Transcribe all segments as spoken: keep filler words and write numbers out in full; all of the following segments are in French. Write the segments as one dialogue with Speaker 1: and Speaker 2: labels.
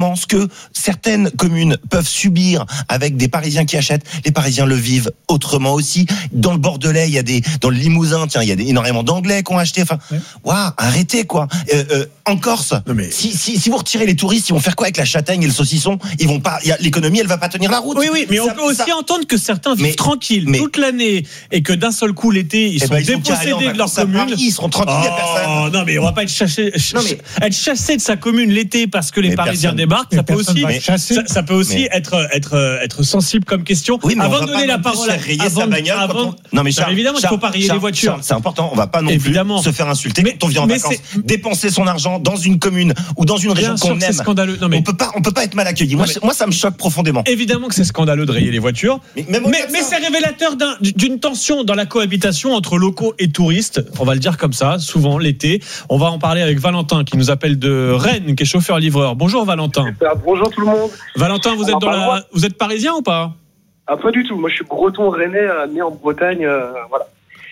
Speaker 1: pense que certaines communes peuvent subir avec des Parisiens qui achètent. Les Parisiens le vivent autrement aussi. Dans le Bordelais, il y a des, dans le Limousin, tiens, il y a des, énormément d'Anglais qui ont acheté. Enfin, waouh, wow, arrêtez quoi. Euh, euh, en Corse, non mais... si, si, si vous retirez les touristes, ils vont faire quoi avec la châtaigne et le saucisson? Ils vont pas. Y a, l'économie, elle va pas tenir la route.
Speaker 2: Oui, oui, mais ça, on peut aussi ça... entendre que certains vivent mais, tranquilles mais... toute l'année et que d'un seul coup l'été, ils eh sont ben, dépossédés de leur commune.
Speaker 1: Paris, ils seront tranquilles, il oh, y a personne.
Speaker 2: Non, mais on va pas être chassé, ch- non, mais... être chassé de sa commune l'été parce que les mais Parisiens personne... débarquent. Ça peut aussi, ça, ça peut aussi mais... être, être, être sensible comme question.
Speaker 1: Oui, mais
Speaker 2: avant de donner la parole,
Speaker 1: avant, avant...
Speaker 2: non mais Charles, évidemment, il faut pas rayer les voitures.
Speaker 1: C'est important. On va pas non plus se faire insulter quand on vient en vacances. Dépenser son argent dans une commune ou dans une région qu'on aime. C'est scandaleux. On peut pas, on peut pas être mal accueilli. Moi, moi, ça me choque profondément.
Speaker 2: Évidemment que c'est scandaleux de rayer les voitures. Mais, mais, mais c'est révélateur d'un, d'une tension dans la cohabitation entre locaux et touristes. On va le dire comme ça, souvent l'été. On va en parler avec Valentin qui nous appelle de Rennes, qui est chauffeur-livreur. Bonjour Valentin.
Speaker 3: Bonjour tout le monde.
Speaker 2: Valentin, vous êtes dans la, vous êtes parisien ou pas?
Speaker 3: Ah, pas du tout. Moi, je suis breton rennais, né en Bretagne. Euh, voilà.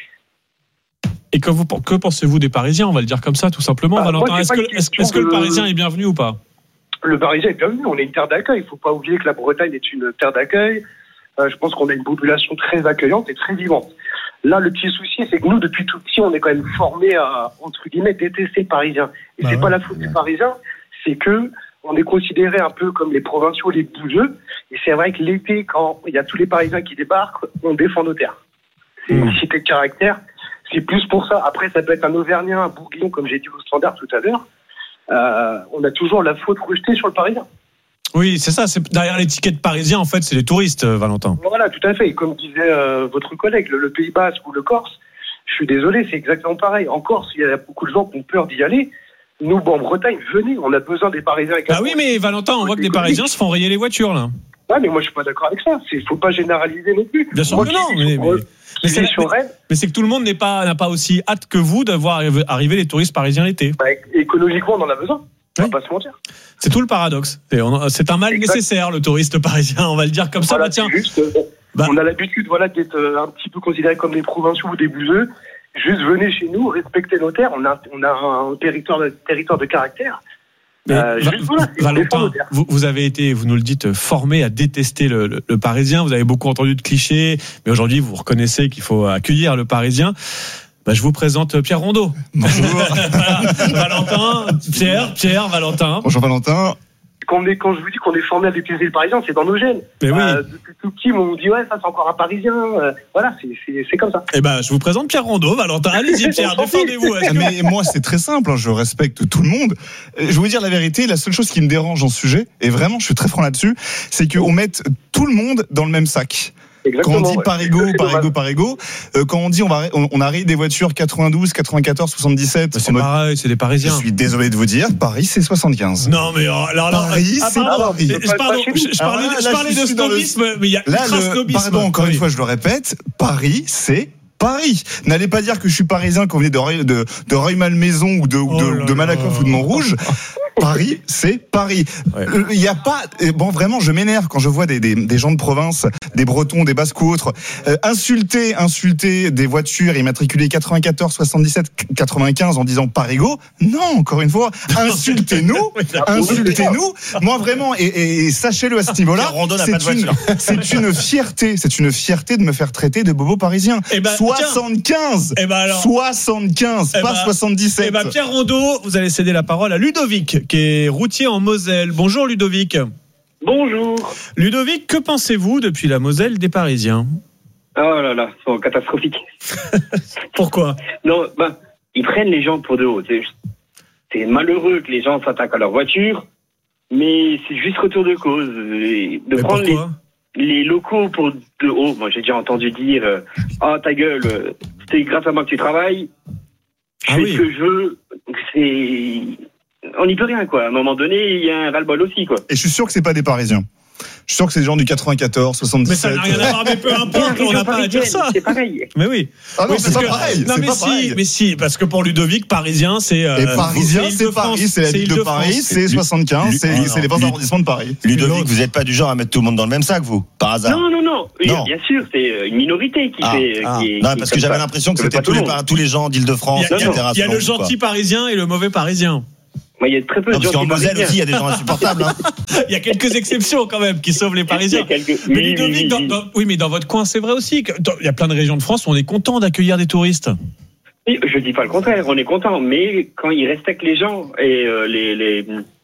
Speaker 2: Et que, vous, que pensez-vous des Parisiens? On va le dire comme ça, tout simplement. Ah, Valentin, moi, est-ce que, est-ce, est-ce que le Parisien est bienvenu ou pas?
Speaker 3: Le Parisien est bienvenu. On est une terre d'accueil. Il ne faut pas oublier que la Bretagne est une terre d'accueil. Euh, je pense qu'on a une population très accueillante et très vivante. Là, le petit souci, c'est que nous, depuis tout petit, on est quand même formés à, entre guillemets, détester les Parisiens. Et bah c'est ouais. pas la faute des Parisiens, c'est que on est considérés un peu comme les provinciaux, les bougeux. Et c'est vrai que l'été, quand il y a tous les Parisiens qui débarquent, on défend nos terres. C'est mmh. une cité de caractère. C'est plus pour ça. Après, ça peut être un Auvergnat, un Bourguignon, comme j'ai dit au standard tout à l'heure. Euh, on a toujours la faute rejetée sur le Parisien.
Speaker 2: Oui, c'est ça. C'est derrière l'étiquette parisien, en fait, c'est les touristes, Valentin.
Speaker 3: Voilà, tout à fait. Et comme disait euh, votre collègue, le, le Pays Basque ou le Corse, je suis désolé, c'est exactement pareil. En Corse, il y a beaucoup de gens qui ont peur d'y aller. Nous, bon, en Bretagne, venez, on a besoin des Parisiens.
Speaker 2: Ah oui, mais Valentin, on voit que des Parisiens se font rayer les voitures, là.
Speaker 3: Ouais, mais moi, je suis pas d'accord avec ça. Il faut pas généraliser non plus.
Speaker 2: Bien sûr
Speaker 3: moi,
Speaker 2: que non, mais, mais, mais, c'est, mais, mais c'est que tout le monde n'est pas, n'a pas aussi hâte que vous de voir arriver les touristes parisiens l'été.
Speaker 3: Bah, écologiquement, on en a besoin. On va pas se mentir.
Speaker 2: C'est tout le paradoxe. C'est, on, c'est un mal exact. Nécessaire, le touriste parisien, on va le dire comme
Speaker 3: voilà,
Speaker 2: ça. Bah, tiens.
Speaker 3: Juste, euh, bah. On a l'habitude voilà, d'être euh, un petit peu considérés comme des provinciaux ou des bouseux. Juste venez chez nous, respectez nos terres. On a, on a un territoire, territoire de caractère.
Speaker 2: Euh, Va- voilà, Valentin, vous, vous avez été, vous nous le dites, formé à détester le, le, le Parisien. Vous avez beaucoup entendu de clichés, mais aujourd'hui vous reconnaissez qu'il faut accueillir le Parisien. Bah, je vous présente Pierre Rondeau.
Speaker 4: Bonjour.
Speaker 2: Voilà. Valentin, Pierre, Pierre, Valentin.
Speaker 4: Bonjour Valentin.
Speaker 3: Quand, on est, quand je vous dis qu'on est formé à détester le Parisien, c'est dans nos gènes.
Speaker 2: Mais oui.
Speaker 3: Euh, depuis tout petit, on nous dit ouais, ça c'est encore un Parisien. Euh, voilà, c'est, c'est, c'est comme ça.
Speaker 2: Eh ben, je vous présente Pierre Rondeau, Valentin. Allez-y, Pierre, défendez-vous.
Speaker 4: Ah, mais moi, c'est très simple. Hein, je respecte tout le monde. Je vais vous dire la vérité. La seule chose qui me dérange dans ce sujet, et vraiment, je suis très franc là-dessus, c'est qu'on mette tout le monde dans le même sac. Exactement, quand on dit ouais. par égaux, par égaux, par égaux, euh, quand on dit on va, on, on a rayé des voitures quatre-vingt-douze, quatre-vingt-quatorze, soixante-dix-sept.
Speaker 2: Bah c'est mode... pareil, c'est des Parisiens.
Speaker 4: Je suis désolé de vous dire, Paris c'est soixante-quinze.
Speaker 2: Non mais alors, alors
Speaker 4: Paris ah, c'est Paris.
Speaker 2: Je, pardon, je, je parlais, alors là, je parlais je de snobisme, le... mais il y a
Speaker 4: là, le
Speaker 2: snobisme.
Speaker 4: Pardon, encore oui. une fois, je le répète, Paris c'est Paris. N'allez pas dire que je suis parisien quand vous venez de, de, de Rueil-Malmaison ou de, oh de, de Malakoff ou de Montrouge. Paris, c'est Paris. Il ouais. y a pas, bon, vraiment, je m'énerve quand je vois des, des, des gens de province, des Bretons, des Basques ou autres, euh, insulter, insulter des voitures immatriculées quatre-vingt-quatorze, soixante-dix-sept, quatre-vingt-quinze en disant par égaux. Non, encore une fois, insultez-nous, insultez-nous. Moi, vraiment, et, et, et sachez-le à ce niveau-là, c'est une, c'est une fierté, c'est une fierté de me faire traiter de bobo parisien.
Speaker 2: Eh ben,
Speaker 4: soixante-quinze,
Speaker 2: eh ben alors,
Speaker 4: soixante-quinze,
Speaker 2: eh
Speaker 4: pas
Speaker 2: ben,
Speaker 4: soixante-dix-sept.
Speaker 2: Eh ben, Pierre Rondeau, vous allez céder la parole à Ludovic, qui est routier en Moselle. Bonjour Ludovic.
Speaker 3: Bonjour.
Speaker 2: Ludovic, que pensez-vous depuis la Moselle des Parisiens?
Speaker 5: Oh là là, c'est catastrophique.
Speaker 2: Pourquoi?
Speaker 5: Non, ben, ils prennent les gens pour de haut. C'est, c'est malheureux que les gens s'attaquent à leur voiture, mais c'est juste retour de cause. De
Speaker 2: mais
Speaker 5: prendre les,
Speaker 2: les
Speaker 5: locaux pour de haut. Moi, j'ai déjà entendu dire ah, oh, ta gueule, c'est grâce à moi que tu travailles. Je ah fais oui. ce que je veux. C'est... On n'y peut rien, quoi. À un moment donné, il y a un ras-le-bol aussi, quoi.
Speaker 4: Et je suis sûr que c'est pas des Parisiens. Je suis sûr que c'est des gens du quatre-vingt-quatorze, soixante-dix-sept.
Speaker 2: Mais ça n'a rien à voir, mais peu importe, on n'a pas à dire ça.
Speaker 5: C'est pareil.
Speaker 2: Mais oui.
Speaker 4: Ah non,
Speaker 2: oui,
Speaker 4: c'est pas
Speaker 2: que...
Speaker 4: pareil.
Speaker 2: Non,
Speaker 4: c'est
Speaker 2: mais
Speaker 4: pas
Speaker 2: si,
Speaker 4: pareil.
Speaker 2: mais si, parce que pour Ludovic, Parisien, c'est. Euh,
Speaker 4: Et Parisien, c'est, c'est Paris, c'est la ville de, de Paris, c'est soixante-quinze, c'est, ah, c'est les vingt arrondissements de Paris.
Speaker 1: Ludovic, vous n'êtes pas du genre à mettre tout le monde dans le même sac, vous, par hasard?
Speaker 5: Non, non, non. non. Bien sûr, c'est une minorité qui
Speaker 1: ah,
Speaker 5: fait.
Speaker 1: Ah.
Speaker 5: Qui est,
Speaker 1: non,
Speaker 5: qui
Speaker 1: parce que j'avais l'impression que c'était tous les, tous les gens d'Île-de-France, et cetera.
Speaker 2: Il y a le gentil Parisien et le mauvais Parisien.
Speaker 5: Mais il y a très peu
Speaker 1: non,
Speaker 5: de gens
Speaker 1: parce
Speaker 5: qui
Speaker 1: qu'en Moselle
Speaker 5: parlent
Speaker 1: aussi, il y a des gens insupportables. Hein.
Speaker 2: Il y a quelques exceptions quand même qui sauvent les Parisiens.
Speaker 5: Quelques...
Speaker 2: Mais
Speaker 5: Oui,
Speaker 2: Ludovic,
Speaker 5: oui, oui,
Speaker 2: dans,
Speaker 5: oui.
Speaker 2: dans, oui, mais dans votre coin, c'est vrai aussi. Que, dans, il y a plein de régions de France où on est content d'accueillir des touristes.
Speaker 5: Oui, je dis pas le contraire, on est content, mais quand ils respectent les gens et euh, les, les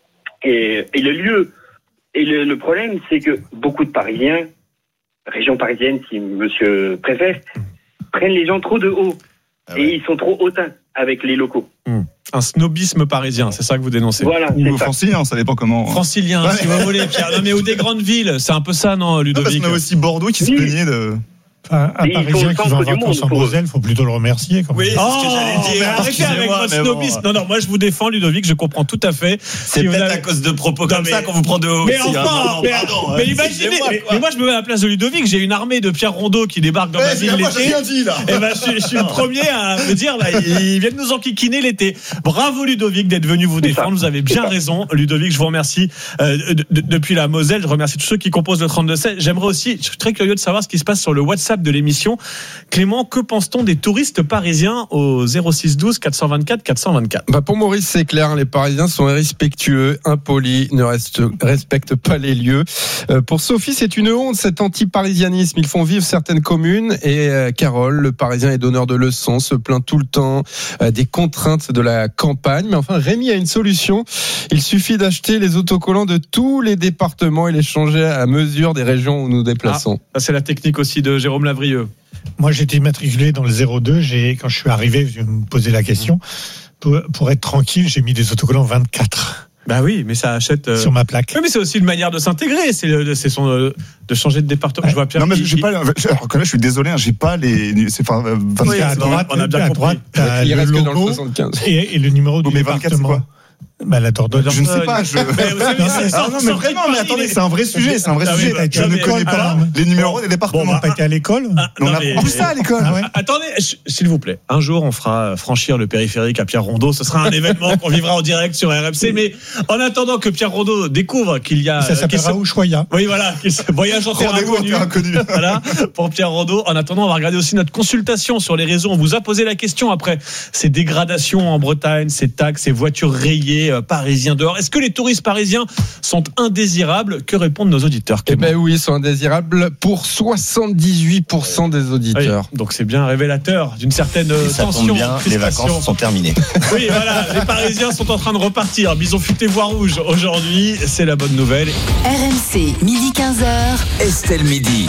Speaker 5: et, et le lieu, et le, le problème, c'est que beaucoup de Parisiens, région parisienne, si Monsieur préfère, prennent les gens trop de haut ah ouais. et ils sont trop hautains avec les locaux.
Speaker 2: Mmh. Un snobisme parisien, c'est ça que vous dénoncez.
Speaker 5: Voilà,
Speaker 4: ou francilien, ça dépend comment.
Speaker 2: Francilien, ouais. Si vous voulez, Pierre. Non, mais ou des grandes villes, c'est un peu ça, non, Ludovic?
Speaker 4: Non, parce qu'on a aussi Bordeaux qui se
Speaker 5: oui.
Speaker 4: plaignait de.
Speaker 6: Enfin, un Parisien qui va en vacances en Moselle, il faut plutôt le remercier.
Speaker 2: Oui, c'est oh, ce que j'allais dire. Arrêtez avec votre snobisme. Bon. Non, non, moi je vous défends, Ludovic, je comprends tout à fait.
Speaker 1: C'est si peut-être avez... à cause de propos non, comme mais... ça qu'on vous prend de haut.
Speaker 2: Mais
Speaker 1: aussi,
Speaker 2: enfin,
Speaker 1: hein.
Speaker 2: mais,
Speaker 1: pardon,
Speaker 2: mais imaginez, moi, mais, mais moi je me mets à la place de Ludovic, j'ai une armée de Pierre Rondeau qui débarque dans ma ville l'été.
Speaker 1: Et
Speaker 2: ben, je, je suis le premier à me dire, là, ils viennent nous enquiquiner l'été. Bravo Ludovic d'être venu vous défendre, vous avez bien raison. Ludovic, je vous remercie euh, de, de, depuis la Moselle, je remercie tous ceux qui composent le trente-deux seize. J'aimerais aussi, je suis très curieux de savoir ce qui se passe sur le WhatsApp de l'émission. Clément, que pense-t-on des touristes parisiens au zéro six douze quatre cent vingt-quatre quatre cent vingt-quatre?
Speaker 7: Bah pour Maurice, c'est clair, les Parisiens sont irrespectueux, impolis, ne restent, respectent pas les lieux. Euh, pour Sophie, c'est une honte, cet anti-parisianisme. Ils font vivre certaines communes. Et euh, Carole, le Parisien est donneur de leçons, se plaint tout le temps euh, des contraintes de la campagne. Mais enfin, Rémi a une solution. Il suffit d'acheter les autocollants de tous les départements et les changer à mesure des régions où nous déplaçons.
Speaker 2: Ah, ça c'est la technique aussi de Jérôme Lavrieux.
Speaker 6: Moi, j'étais immatriculé dans le zéro deux. J'ai, quand je suis arrivé, je me posais la question. Pour, pour être tranquille, j'ai mis des autocollants vingt-quatre.
Speaker 2: Bah oui, mais ça achète euh...
Speaker 6: sur ma plaque.
Speaker 2: Oui, mais c'est aussi une manière de s'intégrer. C'est, le, c'est son euh, de changer de département. Ouais. Je vois Pierre.
Speaker 4: Non, mais
Speaker 2: qui,
Speaker 4: j'ai qui... pas. Alors que là, je suis désolé, hein, j'ai pas les. C'est enfin. vingt-quatre.
Speaker 6: Oui, à droite, on a bien compris. Droite,
Speaker 7: il
Speaker 6: le
Speaker 7: reste
Speaker 6: logo
Speaker 7: que dans le soixante-quinze.
Speaker 6: Et, et le numéro du
Speaker 4: mais vingt-quatre,
Speaker 6: département.
Speaker 4: C'est quoi?
Speaker 6: Bah, la Dordogne.
Speaker 4: Je ne sais pas. Je...
Speaker 6: non,
Speaker 4: non, mais vraiment, mais attendez, c'est un vrai sujet. C'est un vrai sujet. Je ne connais pas les numéros des départements.
Speaker 6: On n'a pas été à l'école.
Speaker 4: On a appris ça à l'école.
Speaker 2: Attendez, s'il vous plaît. Un jour, on fera franchir le périphérique à Pierre Rondeau. Ce sera un événement qu'on vivra en direct sur R M C. Mais en attendant que Pierre Rondeau découvre qu'il y a.
Speaker 6: Ça s'appellera Ushuaïa.
Speaker 2: Oui, voilà. Voyage en terre inconnue. Voilà. Pour Pierre Rondeau. En attendant, on va regarder aussi notre consultation sur les réseaux. On vous a posé la question après ces dégradations en Bretagne, ces taxes, ces voitures rayées, parisiens dehors. Est-ce que les touristes parisiens sont indésirables? Que répondent nos auditeurs?
Speaker 7: Eh ben oui, ils sont indésirables pour soixante-dix-huit pour cent des auditeurs.
Speaker 2: Oui, donc c'est bien révélateur d'une certaine
Speaker 1: et ça
Speaker 2: tension.
Speaker 1: Tombe bien, les vacances sont terminées.
Speaker 2: Oui, voilà, les Parisiens sont en train de repartir. Bison futé voix rouge aujourd'hui, c'est la bonne nouvelle.
Speaker 8: R M C, midi quinze heures.
Speaker 9: Estelle Midi.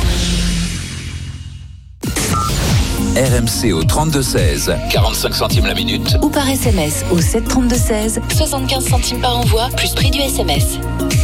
Speaker 9: R M C au trente-deux seize, quarante-cinq centimes la minute.
Speaker 8: Ou par S M S au sept trente-deux seize, soixante-quinze centimes par envoi, plus prix du S M S.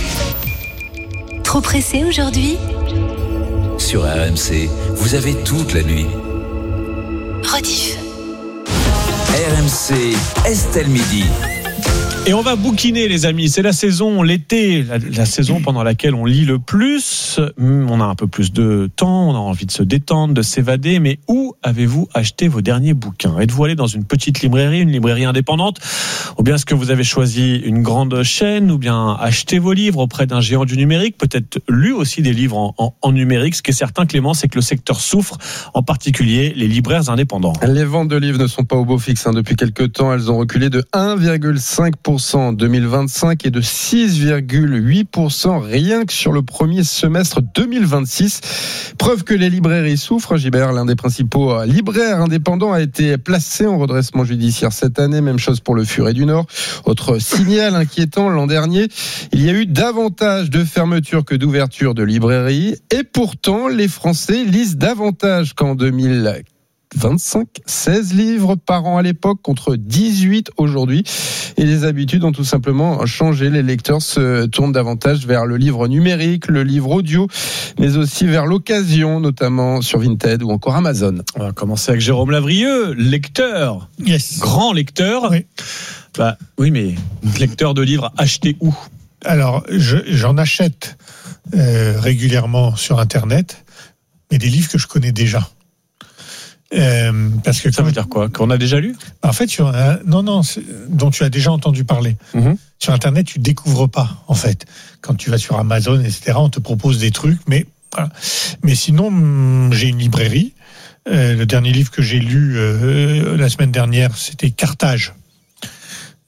Speaker 8: Trop pressé aujourd'hui?
Speaker 9: Sur R M C, vous avez toute la nuit.
Speaker 8: Rediff.
Speaker 9: R M C, Estelle Midi.
Speaker 2: Et on va bouquiner, les amis. C'est la saison, l'été, la, la saison pendant laquelle on lit le plus. On a un peu plus de temps, on a envie de se détendre, de s'évader. Mais où avez-vous acheté vos derniers bouquins? Êtes-vous allé dans une petite librairie, une librairie indépendante? Ou bien est-ce que vous avez choisi une grande chaîne? Ou bien acheté vos livres auprès d'un géant du numérique? Peut-être lu aussi des livres en, en, en numérique. Ce qui est certain, Clément, c'est que le secteur souffre, en particulier les libraires indépendants.
Speaker 7: Les ventes de livres ne sont pas au beau fixe. Hein. Depuis quelques temps, elles ont reculé de un virgule cinq pour cent en deux mille vingt-cinq et de six virgule huit pour cent rien que sur le premier semestre deux mille vingt-six. Preuve que les librairies souffrent. Gibert, l'un des principaux libraires indépendants, a été placé en redressement judiciaire cette année. Même chose pour le Furet du Nord. Autre signal inquiétant, l'an dernier, il y a eu davantage de fermetures que d'ouvertures de librairies. Et pourtant, les Français lisent davantage qu'en deux mille vingt-cinq, seize livres par an à l'époque contre dix-huit aujourd'hui. Et les habitudes ont tout simplement changé. Les lecteurs se tournent davantage vers le livre numérique, le livre audio, mais aussi vers l'occasion, notamment sur Vinted ou encore Amazon.
Speaker 2: On va commencer avec Jérôme Lavrieux, lecteur.
Speaker 6: Yes.
Speaker 2: Grand lecteur.
Speaker 6: Oui.
Speaker 2: Bah, oui, mais lecteur de livres achetés où?
Speaker 6: Alors, je, j'en achète euh, régulièrement sur Internet, mais des livres que je connais déjà. Euh, parce que
Speaker 2: ça veut dire quoi? Qu'on a déjà lu?
Speaker 6: En fait, sur un, non, non, dont tu as déjà entendu parler. Mm-hmm. Sur Internet, tu découvres pas. En fait, quand tu vas sur Amazon, et cetera, on te propose des trucs, mais voilà. Mais sinon, j'ai une librairie. Euh, le dernier livre que j'ai lu euh, la semaine dernière, c'était Carthage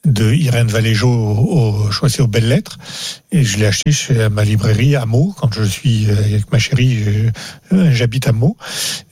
Speaker 6: de Irène Valéjo au, au choisi aux belles lettres, et je l'ai acheté chez ma librairie à Meaux quand je suis avec ma chérie. Je, j'habite à Meaux,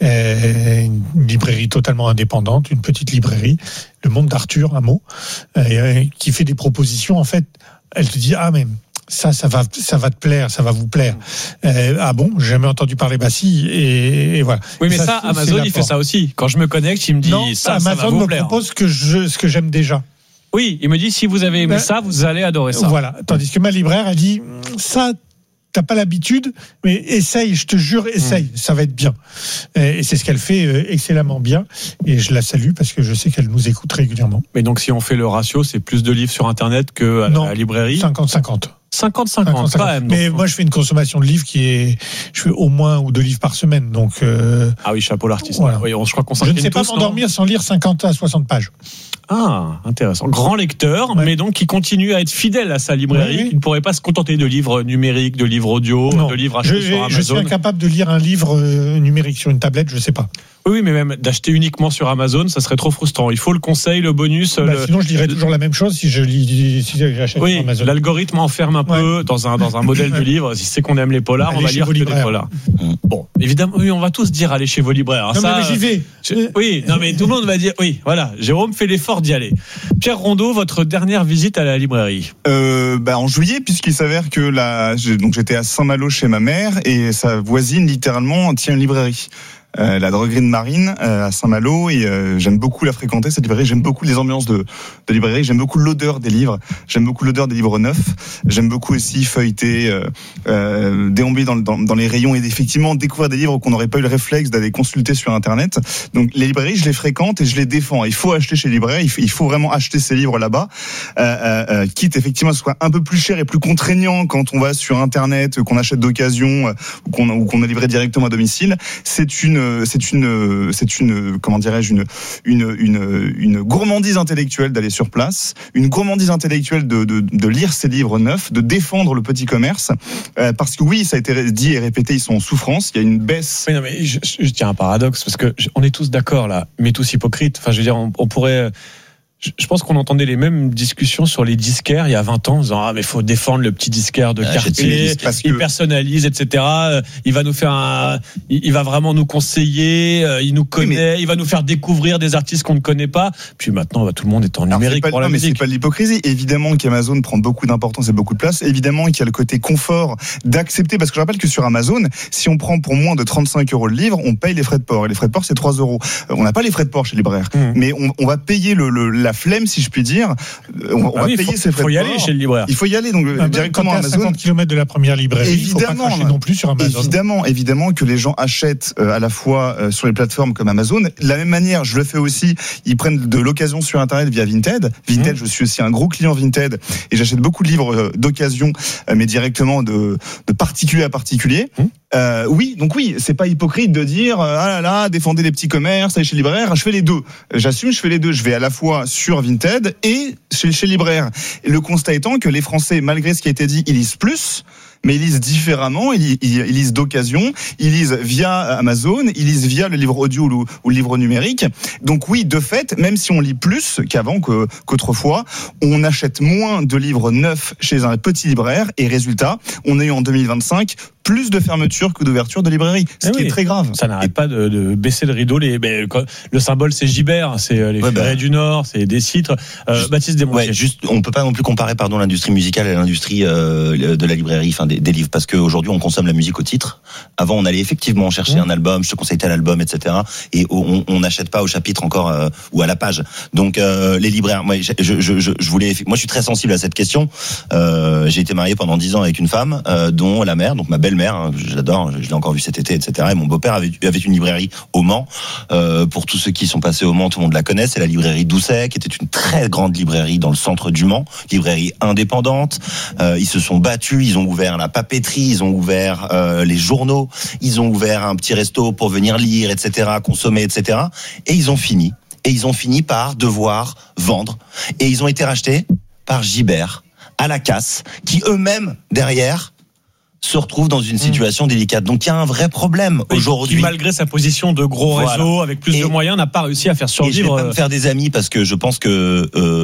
Speaker 6: euh, une librairie totalement indépendante, une petite librairie, Le Monde d'Arthur à Meaux, euh, qui fait des propositions. En fait, elle te dit ah mais ça, ça va, ça va te plaire, ça va vous plaire. Euh, ah bon, j'ai jamais entendu parler. Bah si, et, et voilà.
Speaker 2: Oui, mais
Speaker 6: ça,
Speaker 2: ça, Amazon, il fait ça aussi. Quand je me connecte, il me dit
Speaker 6: non,
Speaker 2: ça,
Speaker 6: Amazon
Speaker 2: ça va vous
Speaker 6: me
Speaker 2: plaire.
Speaker 6: propose que je, ce que j'aime déjà.
Speaker 2: Oui, il me dit si vous avez aimé ben, ça, vous allez adorer ça.
Speaker 6: Voilà. Tandis que ma libraire, elle dit ça, t'as pas l'habitude, mais essaye, je te jure, essaye, mmh. ça va être bien. Et, et c'est ce qu'elle fait excellemment bien. Et je la salue parce que je sais qu'elle nous écoute régulièrement.
Speaker 2: Mais donc, si on fait le ratio, c'est plus de livres sur Internet que à
Speaker 6: non,
Speaker 2: la librairie.
Speaker 6: cinquante cinquante.
Speaker 2: cinquante cinquante, quand même.
Speaker 6: Mais
Speaker 2: donc.
Speaker 6: moi, je fais une consommation de livres qui est, je fais au moins ou deux livres par semaine. Donc. Euh,
Speaker 2: ah oui, chapeau l'artiste.
Speaker 6: Voilà.
Speaker 2: Oui, je crois qu'on
Speaker 6: Je ne sais pas m'endormir sans lire cinquante à soixante pages.
Speaker 2: Ah, intéressant. Grand lecteur, ouais. mais donc qui continue à être fidèle à sa librairie, oui, oui. qui ne pourrait pas se contenter de livres numériques, de livres audio,
Speaker 6: non.
Speaker 2: de livres achetés
Speaker 6: je,
Speaker 2: sur Amazon.
Speaker 6: Je suis incapable de lire un livre numérique sur une tablette, je ne sais pas.
Speaker 2: Oui, mais même d'acheter uniquement sur Amazon, ça serait trop frustrant. Il faut le conseil, le bonus.
Speaker 6: Bah,
Speaker 2: le...
Speaker 6: Sinon, je lirais toujours la même chose si je lis, si j'achète
Speaker 2: oui,
Speaker 6: sur Amazon.
Speaker 2: L'algorithme enferme un peu
Speaker 6: ouais.
Speaker 2: dans un dans un modèle de livre. Si c'est qu'on aime les polars, allez on va lire que des polars. Mmh. Bon, évidemment, oui, on va tous dire allez chez vos libraires.
Speaker 6: Non,
Speaker 2: ça,
Speaker 6: mais j'y vais.
Speaker 2: Je, oui, non, mais tout le monde va dire oui. Voilà, Jérôme fait l'effort d'y aller. Pierre Rondeau, votre dernière visite à la librairie.
Speaker 4: Euh, bah en juillet, puisqu'il s'avère que la, donc j'étais à Saint-Malo chez ma mère et sa voisine littéralement tient une librairie. Euh, la droguerie de Marine euh, à Saint-Malo et euh, j'aime beaucoup la fréquenter cette librairie, j'aime beaucoup les ambiances de, de librairie, j'aime beaucoup l'odeur des livres, j'aime beaucoup l'odeur des livres neufs, j'aime beaucoup aussi feuilleter, euh, euh, déambuler dans, dans, dans les rayons et effectivement découvrir des livres qu'on n'aurait pas eu le réflexe d'aller consulter sur internet. Donc les librairies, je les fréquente et je les défends. Il faut acheter chez les libraires, il faut, il faut vraiment acheter ces livres là-bas, euh, euh, quitte effectivement à ce soit un peu plus cher et plus contraignant quand on va sur internet, qu'on achète d'occasion euh, ou qu'on, ou qu'on est livré directement à domicile. C'est une c'est une c'est une comment dirais-je une une une une gourmandise intellectuelle d'aller sur place, une gourmandise intellectuelle de de de lire ces livres neufs, de défendre le petit commerce euh, parce que oui, ça a été dit et répété, ils sont en souffrance, il y a une baisse.
Speaker 2: Oui, non mais je, je tiens un paradoxe parce que je, on est tous d'accord là, mais tous hypocrites. Enfin, je veux dire, on, on pourrait Je pense qu'on entendait les mêmes discussions sur les disquaires il y a vingt ans en disant ah mais faut défendre le petit disquaire de quartier, ah, il que... personnalise et cetera. Il va nous faire un, il va vraiment nous conseiller, il nous connaît, mais... il va nous faire découvrir des artistes qu'on ne connaît pas. Puis maintenant bah, tout le monde est en numérique.
Speaker 4: Alors, c'est pas,
Speaker 2: pour la
Speaker 4: non,
Speaker 2: musique.
Speaker 4: Mais c'est pas de l'hypocrisie. Évidemment qu'Amazon prend beaucoup d'importance et beaucoup de place. Évidemment qu'il y a le côté confort d'accepter parce que je rappelle que sur Amazon, si on prend pour moins de trente-cinq euros le livre, on paye les frais de port et les frais de port c'est trois euros. On n'a pas les frais de port chez libraire, mmh. mais on, on va payer le, le la flemme, si je puis dire. On, on
Speaker 2: ah
Speaker 4: va
Speaker 2: oui,
Speaker 4: payer
Speaker 2: faut,
Speaker 4: ses frais
Speaker 2: faut y
Speaker 4: de
Speaker 2: aller
Speaker 4: port.
Speaker 2: chez le libraire.
Speaker 4: Il faut y aller donc ah directement à Amazon.
Speaker 6: cinquante kilomètres de la première librairie.
Speaker 4: Évidemment,
Speaker 6: il faut pas non plus sur Amazon.
Speaker 4: Évidemment, évidemment que les gens achètent euh, à la fois euh, sur les plateformes comme Amazon. De la même manière, je le fais aussi. Ils prennent de l'occasion sur Internet via Vinted. Vinted, mmh. je suis aussi un gros client Vinted et j'achète beaucoup de livres euh, d'occasion, euh, mais directement de, de particulier à particulier. Mmh. Euh, oui, donc oui, c'est pas hypocrite de dire euh, ah là là, défendez les petits commerces, allez chez libraire. Je fais les deux. J'assume, je fais les deux. Je vais à la fois sur Vinted et chez chez libraire. Et le constat étant que les Français, malgré ce qui a été dit, ils lisent plus. Mais ils lisent différemment, ils, ils, ils lisent d'occasion, ils lisent via Amazon, ils lisent via le livre audio ou, ou le livre numérique. Donc oui, de fait, même si on lit plus qu'avant, que, qu'autrefois, on achète moins de livres neufs chez un petit libraire. Et résultat, on a eu en deux mille vingt-cinq plus de fermetures que d'ouvertures de librairies, ce eh qui oui, est très grave.
Speaker 2: Ça n'arrête et... pas de, de baisser le rideau. Les, ben, le symbole, c'est Gibert, c'est les ouais, Ferrets bah... du Nord, c'est des citres. Euh, juste, Baptiste Desmontiers.
Speaker 1: Ouais, juste, on peut pas non plus comparer, pardon, l'industrie musicale à l'industrie euh, de la librairie, enfin des, des livres, parce qu'aujourd'hui on consomme la musique au titre. Avant, on allait effectivement chercher mmh. un album, je te conseille tel album, et cetera. Et on n'achète pas au chapitre encore euh, ou à la page. Donc euh, les libraires, moi, je, je, je, je voulais, moi, je suis très sensible à cette question. Euh, j'ai été marié pendant dix ans avec une femme euh, dont la mère, donc ma belle-mère, hein, je l'adore, je l'ai encore vu cet été, et cetera. Et mon beau-père avait, avait une librairie au Mans. Euh, pour tous ceux qui sont passés au Mans, tout le monde la connaît. C'est la librairie Doucet, qui était une très grande librairie dans le centre du Mans, librairie indépendante. Euh, ils se sont battus, ils ont ouvert la papeterie, ils ont ouvert euh, les journaux, ils ont ouvert un petit resto pour venir lire, et cetera, consommer, et cetera. Et ils ont fini. Et ils ont fini par devoir vendre. Et ils ont été rachetés par Gibert, à la casse, qui eux-mêmes, derrière, se retrouvent dans une situation mmh. délicate. Donc il y a un vrai problème oui, aujourd'hui.
Speaker 2: Qui, malgré sa position de gros voilà. réseau, avec plus et, de moyens, n'a pas réussi à faire survivre.
Speaker 1: Et je vais pas me faire des amis parce que je pense que... Euh,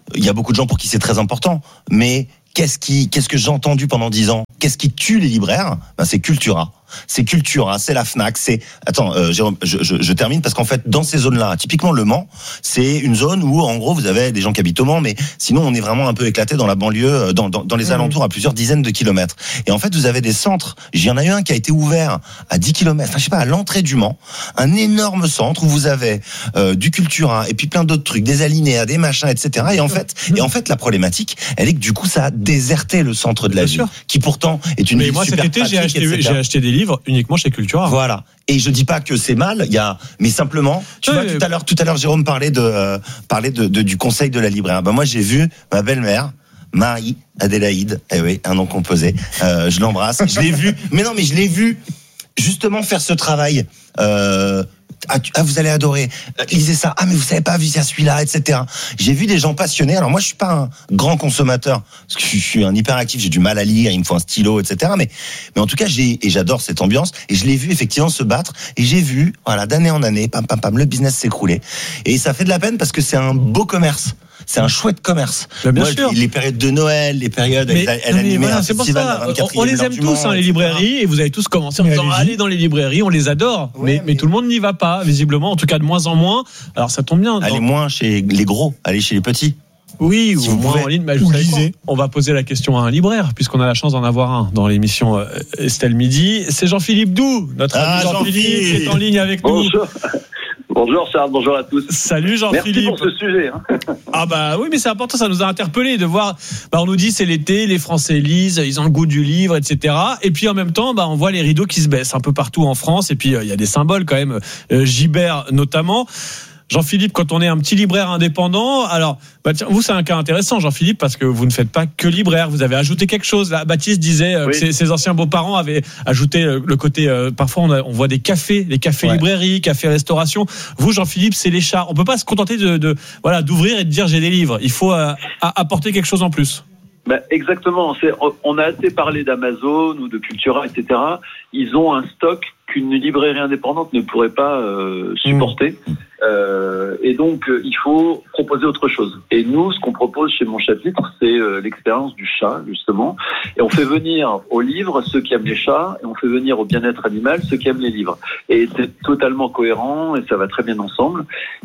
Speaker 1: il y a beaucoup de gens pour qui c'est très important, mais qu'est-ce qui, qu'est-ce que j'ai entendu pendant dix ans? Qu'est-ce qui tue les libraires? Ben, c'est Cultura. C'est Cultura, c'est la Fnac, c'est... Attends, euh, Jérôme, je, je, je termine parce qu'en fait, dans ces zones-là, typiquement Le Mans, c'est une zone où, en gros, vous avez des gens qui habitent au Mans, mais sinon, on est vraiment un peu éclaté dans la banlieue, dans, dans, dans les alentours à plusieurs dizaines de kilomètres. Et en fait, vous avez des centres. Il y en a eu un qui a été ouvert à dix kilomètres, enfin, je sais pas, à l'entrée du Mans, un énorme centre où vous avez euh, du Cultura et puis plein d'autres trucs, des alinéas, des machins, et cetera. Et en fait, et en fait, la problématique, elle est que du coup, ça a déserté le centre de la ville, qui pourtant est une
Speaker 2: mais
Speaker 1: ville
Speaker 2: moi,
Speaker 1: super
Speaker 2: cet été, j'ai
Speaker 1: pratique,
Speaker 2: acheté, j'ai acheté des livres uniquement chez Cultura.
Speaker 1: Voilà. Et je dis pas que c'est mal, il y a, mais simplement, tu
Speaker 2: oui,
Speaker 1: vois, tout à l'heure, tout à l'heure, Jérôme parlait de, euh, parlait de, de, du conseil de la libraire. Ben, moi, j'ai vu ma belle-mère, Marie Adélaïde, eh oui, un nom composé, euh, je l'embrasse, je l'ai vu, mais non, mais je l'ai vu, justement, faire ce travail, euh, Ah, tu, ah, vous allez adorer. Lisez ça. Ah, mais vous savez pas, vu ça celui-là, et cetera. J'ai vu des gens passionnés. Alors moi, je suis pas un grand consommateur parce que je suis un hyperactif. J'ai du mal à lire. Il me faut un stylo, et cetera. Mais, mais en tout cas, j'ai et j'adore cette ambiance. Et je l'ai vu effectivement se battre. Et j'ai vu, voilà, d'année en année, pam, pam, pam, le business s'écrouler. Et ça fait de la peine parce que c'est un beau commerce. C'est un chouette commerce.
Speaker 2: Bien
Speaker 1: Moi,
Speaker 2: sûr.
Speaker 1: Les périodes de Noël, les périodes, mais, elle, elle animait voilà, un festival.
Speaker 2: On, on les aime tous, hein, les librairies, et vous avez tous commencé en disant allez dans les librairies, on les adore, ouais, mais, mais... mais tout le monde n'y va pas, visiblement, en tout cas de moins en moins. Alors ça tombe bien.
Speaker 1: Allez dans... moins chez les gros, allez chez les petits.
Speaker 2: Oui,
Speaker 1: si
Speaker 2: ou moins en ligne. Bah, on va poser la question à un libraire, puisqu'on a la chance d'en avoir un dans l'émission Estelle Midi. C'est Jean-Philippe Doux, notre
Speaker 1: ah,
Speaker 2: ami Jean-Philippe, Jean-Philippe, qui est en ligne avec nous.
Speaker 5: Bonjour. Bonjour Charles, bonjour à tous.
Speaker 2: Salut Jean-Philippe.
Speaker 5: Merci pour ce sujet. Hein.
Speaker 2: Ah bah oui, mais c'est important, ça nous a interpellés de voir. Bah on nous dit c'est l'été, les Français lisent, ils ont le goût du livre, et cetera. Et puis en même temps, bah on voit les rideaux qui se baissent un peu partout en France. Et puis il euh, y a des symboles quand même, euh, Gibert notamment. Jean-Philippe, quand on est un petit libraire indépendant, alors bah tiens, vous c'est un cas intéressant, Jean-Philippe, parce que vous ne faites pas que libraire, vous avez ajouté quelque chose. Là, Baptiste disait euh, oui. que ses, ses anciens beaux-parents avaient ajouté euh, le côté. Euh, parfois, on, a, on voit des cafés, des cafés ouais. librairies, cafés restauration. Vous, Jean-Philippe, c'est les chats. On peut pas se contenter de, de voilà d'ouvrir et de dire j'ai des livres. Il faut euh, apporter quelque chose en plus.
Speaker 10: Ben exactement. C'est, on a assez parlé d'Amazon ou de Cultura, et cetera. Ils ont un stock qu'une librairie indépendante ne pourrait pas euh, supporter. Mmh. Euh, et donc, euh, il faut proposer autre chose. Et nous, ce qu'on propose chez Mon Chapitre, c'est euh, l'expérience du chat, justement. Et on fait venir au livre ceux qui aiment les chats, et on fait venir au bien-être animal ceux qui aiment les livres. Et c'est totalement cohérent, et ça va très bien ensemble.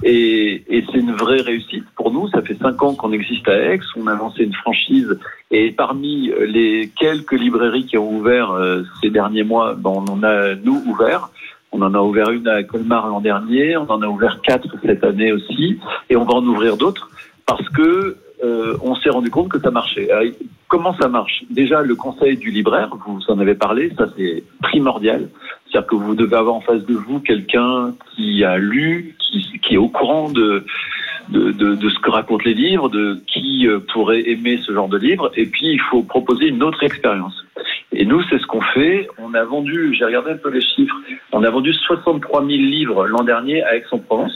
Speaker 10: Et, et c'est une vraie réussite pour nous. Ça fait cinq ans qu'on existe à Aix. On a lancé une franchise. Et parmi les quelques librairies qui ont ouvert euh, ces derniers mois, ben, on en a, nous, ouvert. On en a ouvert une à Colmar l'an dernier, on en a ouvert quatre cette année aussi, et on va en ouvrir d'autres parce que euh, on s'est rendu compte que ça marchait. Alors, comment ça marche ? Déjà, le conseil du libraire, vous en avez parlé, ça c'est primordial. C'est-à-dire que vous devez avoir en face de vous quelqu'un qui a lu, qui, qui est au courant de, de, de, de ce que racontent les livres, de qui pourrait aimer ce genre de livre, et puis il faut proposer une autre expérience. Et nous, c'est ce qu'on fait. On a vendu, j'ai regardé un peu les chiffres, on a vendu soixante-trois mille livres l'an dernier à Aix-en-Provence.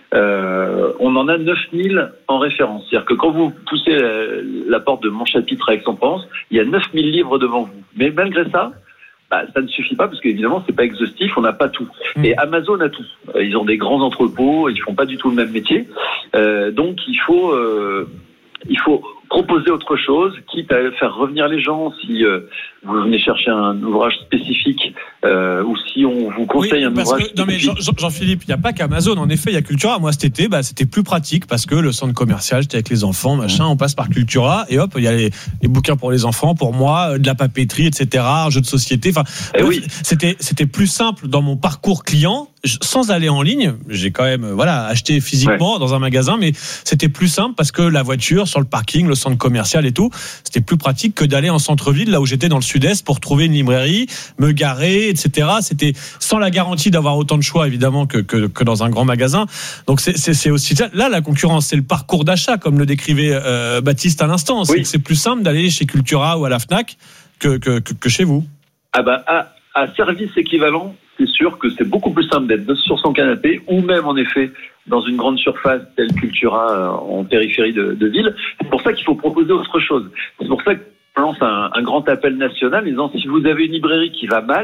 Speaker 10: Euh, on en a neuf mille en référence. C'est-à-dire que quand vous poussez la, la porte de Mon Chapitre à Aix-en-Provence, il y a neuf mille livres devant vous. Mais malgré ça, bah, ça ne suffit pas parce qu'évidemment, c'est pas exhaustif, on n'a pas tout. Et Amazon a tout. Ils ont des grands entrepôts, ils font pas du tout le même métier. Euh, donc, il faut... Euh, Il faut proposer autre chose, quitte à faire revenir les gens si euh, vous venez chercher un ouvrage spécifique euh, ou si on vous conseille oui, un ouvrage
Speaker 2: que, non mais Jean, Jean-Philippe, il n'y a pas qu'Amazon. En effet, il y a Cultura. Moi, cet été, bah, c'était plus pratique parce que le centre commercial, j'étais avec les enfants, machin, on passe par Cultura et hop, il y a les, les bouquins pour les enfants, pour moi, de la papeterie, et cetera, un jeu de société. Enfin,
Speaker 10: eh oui.
Speaker 2: c'était, c'était plus simple dans mon parcours client. Sans aller en ligne, j'ai quand même voilà acheté physiquement ouais. dans un magasin, mais c'était plus simple parce que la voiture sur le parking, le centre commercial et tout, c'était plus pratique que d'aller en centre-ville, là où j'étais dans le sud-est, pour trouver une librairie, me garer, et cetera. C'était sans la garantie d'avoir autant de choix évidemment que que, que dans un grand magasin. Donc c'est, c'est c'est aussi ça. Là la concurrence, c'est le parcours d'achat comme le décrivait euh, Baptiste à l'instant. C'est oui. que c'est plus simple d'aller chez Cultura ou à la Fnac que que que, que chez vous.
Speaker 10: Ah bah à, à service équivalent. C'est sûr que c'est beaucoup plus simple d'être sur son canapé ou même en effet dans une grande surface telle Cultura en périphérie de, de ville. C'est pour ça qu'il faut proposer autre chose. C'est pour ça que je lance un, un grand appel national en disant si vous avez une librairie qui va mal et si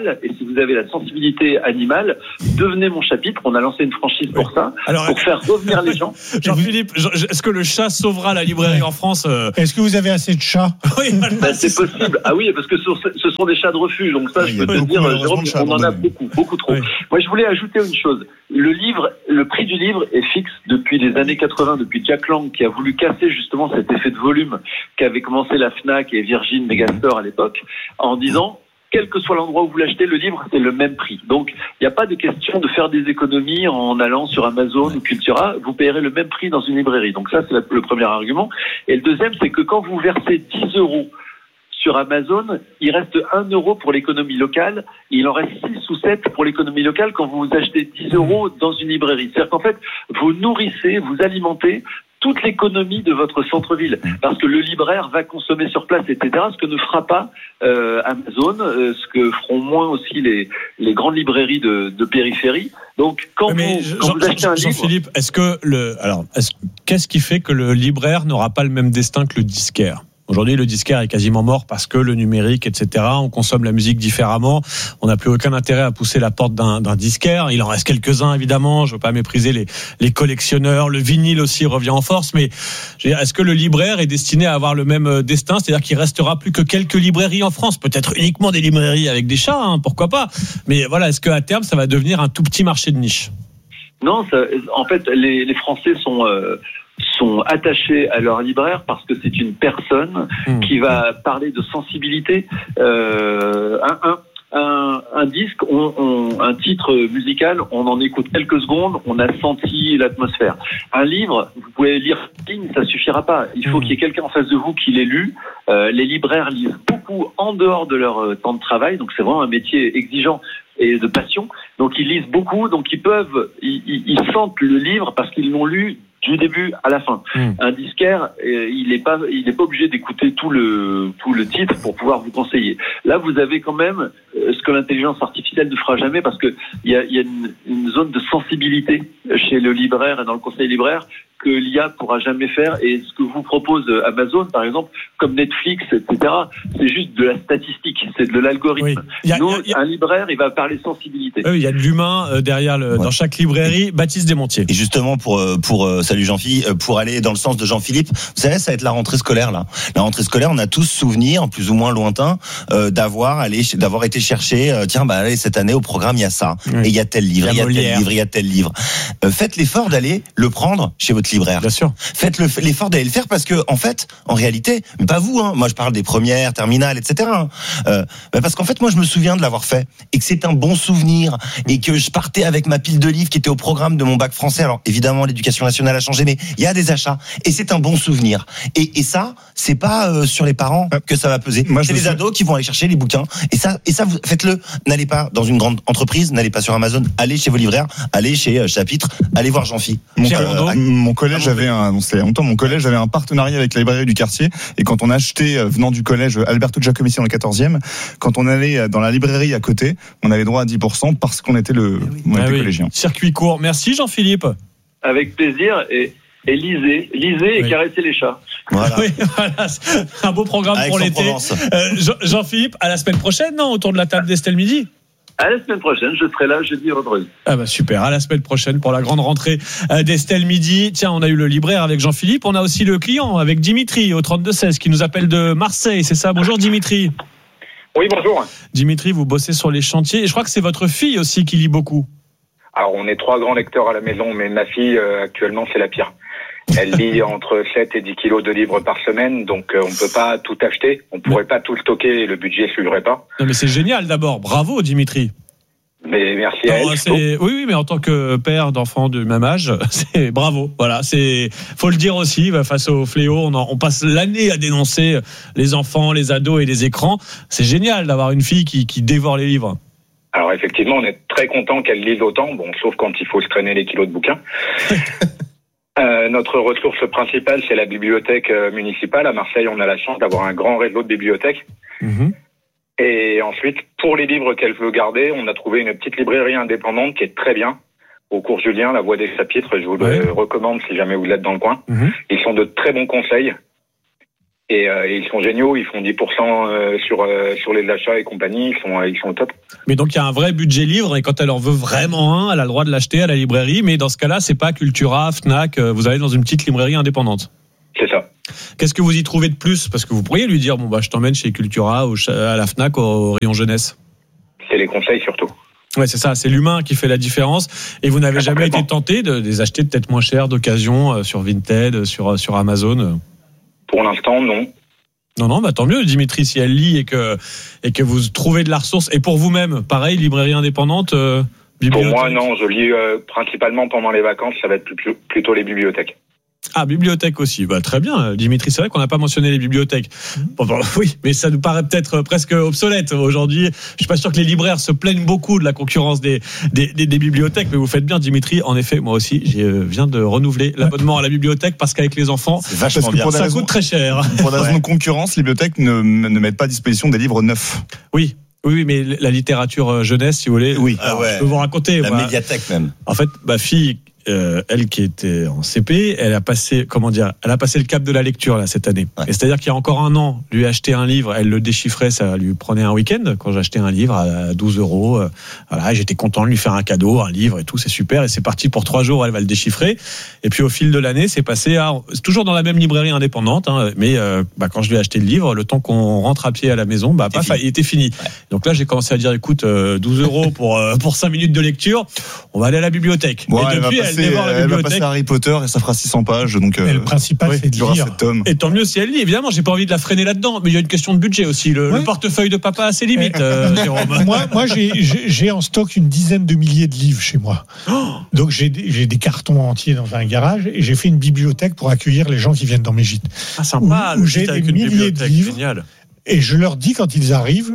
Speaker 10: vous avez la sensibilité animale, devenez mon chapitre. On a lancé une franchise oui. pour ça, Alors, pour faire revenir les gens.
Speaker 2: Jean-Philippe, est-ce que le chat sauvera la librairie en France?
Speaker 6: Est-ce que vous avez assez de chats?
Speaker 2: Oui, voilà,
Speaker 10: ben, c'est, c'est possible. Ah oui, parce que ce sont des chats de refuge. Donc ça, oui, je peux te dire, Jérôme, on en a beaucoup, beaucoup trop. Oui. Moi, je voulais ajouter une chose. Le livre, le prix du livre est fixe depuis les années quatre-vingts, depuis Jack Lang qui a voulu casser justement cet effet de volume qu'avait commencé la Fnac et Virgin Megastore à l'époque, en disant quel que soit l'endroit où vous l'achetez, le livre, c'est le même prix. Donc, il n'y a pas de question de faire des économies en allant sur Amazon ou Cultura. Vous payerez le même prix dans une librairie. Donc ça, c'est le premier argument. Et le deuxième, c'est que quand vous versez dix euros sur Amazon, il reste un euro pour l'économie locale. Et il en reste six ou sept pour l'économie locale quand vous achetez dix euros dans une librairie. C'est-à-dire qu'en fait, vous nourrissez, vous alimentez toute l'économie de votre centre-ville, parce que le libraire va consommer sur place, et cetera. Ce que ne fera pas euh, Amazon, euh, ce que feront moins aussi les les grandes librairies de, de périphérie. Donc, quand
Speaker 2: Mais
Speaker 10: vous, quand
Speaker 2: Jean,
Speaker 10: vous achetez un livre,
Speaker 2: Jean-Philippe, est-ce que le alors est-ce, qu'est-ce qui fait que le libraire n'aura pas le même destin que le disquaire? Aujourd'hui, le disquaire est quasiment mort parce que le numérique, et cetera, on consomme la musique différemment. On n'a plus aucun intérêt à pousser la porte d'un, d'un disquaire. Il en reste quelques-uns, évidemment. Je veux pas mépriser les, les collectionneurs. Le vinyle aussi revient en force. Mais est-ce que le libraire est destiné à avoir le même destin? C'est-à-dire qu'il restera plus que quelques librairies en France. Peut-être uniquement des librairies avec des chats, hein, pourquoi pas. Mais voilà, est-ce qu'à terme, ça va devenir un tout petit marché de niche?
Speaker 10: Non, ça, en fait, les, les Français sont... Euh, sont attachés à leur libraire parce que c'est une personne mmh. qui va parler de sensibilité. Euh, un, un, un, un disque, on, on, un titre musical, on en écoute quelques secondes, on a senti l'atmosphère. Un livre, vous pouvez lire une ligne, ça suffira pas. Il faut mmh. qu'il y ait quelqu'un en face de vous qui l'ait lu. Euh, les libraires lisent beaucoup en dehors de leur euh, temps de travail, donc c'est vraiment un métier exigeant et de passion. Donc ils lisent beaucoup, donc ils peuvent, ils, ils sentent le livre parce qu'ils l'ont lu du début à la fin. Mmh. Un disquaire, il n'est pas, il n'est pas obligé d'écouter tout le tout le titre pour pouvoir vous conseiller. Là, vous avez quand même ce que l'intelligence artificielle ne fera jamais, parce que il y a, il y a une, une zone de sensibilité chez le libraire et dans le conseil libraire que l'I A pourra jamais faire. Et ce que vous propose Amazon, par exemple, comme Netflix, et cetera, c'est juste de la statistique, c'est de l'algorithme. Oui. Y a, Nous, y a, y a... un libraire, il va parler sensibilité.
Speaker 2: Oui, il y a de l'humain derrière le, ouais. dans chaque librairie. Baptiste Desmontiers.
Speaker 1: Et justement, pour pour salut Jean-Philippe, pour aller dans le sens de Jean-Philippe, vous savez, ça va être la rentrée scolaire là. La rentrée scolaire, on a tous souvenir, plus ou moins lointain, euh, d'avoir allé, d'avoir été chercher. Euh, tiens, bah allez, cette année au programme il y a ça, oui. et il y a tel livre, il y a tel livre, il y a tel livre. Euh, faites l'effort d'aller le prendre chez votre libraire.
Speaker 2: Bien sûr.
Speaker 1: Faites le, l'effort d'aller le faire parce que, en fait, en réalité, mais pas vous, hein. Moi, je parle des premières, terminales, et cetera. Euh, bah parce qu'en fait, moi, je me souviens de l'avoir fait et que c'est un bon souvenir et que je partais avec ma pile de livres qui était au programme de mon bac français. Alors, évidemment, l'éducation nationale a changé, mais il y a des achats et c'est un bon souvenir. Et, et ça, c'est pas euh, sur les parents que ça va peser. Moi, c'est les suis... ados qui vont aller chercher les bouquins. Et ça, et ça, vous faites-le. N'allez pas dans une grande entreprise, n'allez pas sur Amazon. Allez chez vos libraires, allez chez euh, Chapitre, allez voir Jean-Phi.
Speaker 4: Mon, euh, mon collège avait un Non, c'était longtemps. Mon collège avait un partenariat avec la librairie du quartier. Et quand on achetait, euh, venant du collège Alberto Giacometti dans le quatorzième, quand on allait dans la librairie à côté, on avait droit à dix pour cent parce qu'on était le oui. on était ah oui. collégien.
Speaker 2: Circuit court. Merci Jean-Philippe.
Speaker 10: Avec plaisir. Et, et lisez, lisez et oui. caressez les chats.
Speaker 2: Voilà. Oui, voilà. Un beau programme avec pour l'été. Euh, Jean- Jean-Philippe, à la semaine prochaine, non, autour de la table d'Estelle Midi.
Speaker 10: À la semaine prochaine, je serai là jeudi vendredi.
Speaker 2: Ah bah super, à la semaine prochaine pour la grande rentrée d'Estelle Midi. Tiens, on a eu le libraire avec Jean-Philippe, on a aussi le client avec Dimitri au trente-deux seize qui nous appelle de Marseille, c'est ça? Bonjour Dimitri.
Speaker 11: Oui, bonjour.
Speaker 2: Dimitri, vous bossez sur les chantiers et je crois que c'est votre fille aussi qui lit beaucoup.
Speaker 11: Alors on est trois grands lecteurs à la maison, mais ma fille euh, actuellement c'est la pire. Elle lit entre sept et dix kilos de livres par semaine, donc euh, on peut pas tout acheter, on pourrait pas tout stocker et le budget suivrait pas.
Speaker 2: Non mais c'est génial d'abord, bravo Dimitri.
Speaker 11: Mais merci à elle.
Speaker 2: C'est... Oui, oui, mais en tant que père d'enfants du même âge, c'est bravo. Voilà, c'est faut le dire aussi. Face au fléau, on, en... on passe l'année à dénoncer les enfants, les ados et les écrans. C'est génial d'avoir une fille qui, qui dévore les livres.
Speaker 11: Alors effectivement, on est très content qu'elle lise autant. Bon, sauf quand il faut se traîner les kilos de bouquins. Euh, notre ressource principale, c'est la bibliothèque municipale. À Marseille, on a la chance d'avoir un grand réseau de bibliothèques. Mmh. Et ensuite, pour les livres qu'elle veut garder, on a trouvé une petite librairie indépendante qui est très bien. Au cours Julien, La Voix des Chapitres, je vous ouais. le recommande si jamais vous êtes dans le coin. Mmh. Ils sont de très bons conseils. Et, euh, et ils sont géniaux, ils font dix pour cent sur euh, sur les achats et compagnie, ils sont ils sont au top.
Speaker 2: Mais donc il y a un vrai budget livre et quand elle en veut vraiment un, elle a le droit de l'acheter à la librairie. Mais dans ce cas-là, c'est pas Cultura, Fnac. Vous allez dans une petite librairie indépendante.
Speaker 11: C'est ça.
Speaker 2: Qu'est-ce que vous y trouvez de plus ? Parce que vous pourriez lui dire bon bah je t'emmène chez Cultura ou à la Fnac au rayon jeunesse.
Speaker 11: C'est les conseils surtout.
Speaker 2: Ouais, c'est ça, c'est l'humain qui fait la différence. Et vous n'avez jamais été tenté de les acheter peut-être moins cher d'occasion euh, sur Vinted, sur sur Amazon ?
Speaker 11: Pour l'instant, non.
Speaker 2: Non, non, bah tant mieux, Dimitri, si elle lit et que et que vous trouvez de la ressource. Et pour vous-même, pareil, librairie indépendante, euh, bibliothèque.
Speaker 11: Pour moi, non, je lis euh, principalement pendant les vacances. Ça va être plus, plutôt les bibliothèques.
Speaker 2: Ah, bibliothèque aussi. Bah, très bien, Dimitri. C'est vrai qu'on n'a pas mentionné les bibliothèques. Bon, bon, oui, mais ça nous paraît peut-être presque obsolète aujourd'hui. Je suis pas sûr que les libraires se plaignent beaucoup de la concurrence des, des, des, des bibliothèques, mais vous faites bien, Dimitri. En effet, moi aussi, je viens de renouveler l'abonnement à la bibliothèque parce qu'avec les enfants,
Speaker 1: c'est vachement bien.
Speaker 2: Ça raisons, coûte très cher.
Speaker 4: Pour des raisons de concurrence, les bibliothèques ne, ne mettent pas à disposition des livres neufs.
Speaker 2: Oui. Oui, mais la littérature jeunesse, si vous voulez.
Speaker 1: Oui. Ah ouais.
Speaker 2: Je peux vous raconter.
Speaker 1: La
Speaker 2: moi,
Speaker 1: médiathèque même.
Speaker 2: En fait, ma fille, euh, elle qui était en C P, elle a passé, comment dire, elle a passé le cap de la lecture là cette année. Ouais. Et c'est-à-dire qu'il y a encore un an, lui acheter un livre, elle le déchiffrait, ça lui prenait un week-end. Quand j'achetais un livre à douze euros, euh, voilà, j'étais content de lui faire un cadeau, un livre et tout, c'est super. Et c'est parti pour trois jours, elle va le déchiffrer. Et puis au fil de l'année, c'est passé à, c'est toujours dans la même librairie indépendante, hein, mais euh, bah, quand je lui ai acheté le livre, le temps qu'on rentre à pied à la maison, bah, paf, il était fini. Ouais. Donc là, j'ai commencé à dire, écoute, euh, douze euros pour euh, pour cinq minutes de lecture, on va aller à la bibliothèque.
Speaker 4: Bon,
Speaker 2: et depuis,
Speaker 4: elle, passer, elle venait voir la bibliothèque. À Harry Potter et ça fera six cents pages, donc
Speaker 6: euh, le principal oui, c'est de lire.
Speaker 2: Et tant mieux si elle lit. Évidemment, j'ai pas envie de la freiner là-dedans, mais il y a une question de budget aussi. Le, ouais. le portefeuille de papa a ses limites. Euh, Jérôme.
Speaker 6: Moi, moi, j'ai, j'ai en stock une dizaine de milliers de livres chez moi. Oh. Donc j'ai, j'ai des cartons entiers dans un garage et j'ai fait une bibliothèque pour accueillir les gens qui viennent dans mes gîtes.
Speaker 2: Ah sympa.
Speaker 6: Où, où j'ai des milliers de livres.
Speaker 2: Génial.
Speaker 6: Et je leur dis quand ils arrivent,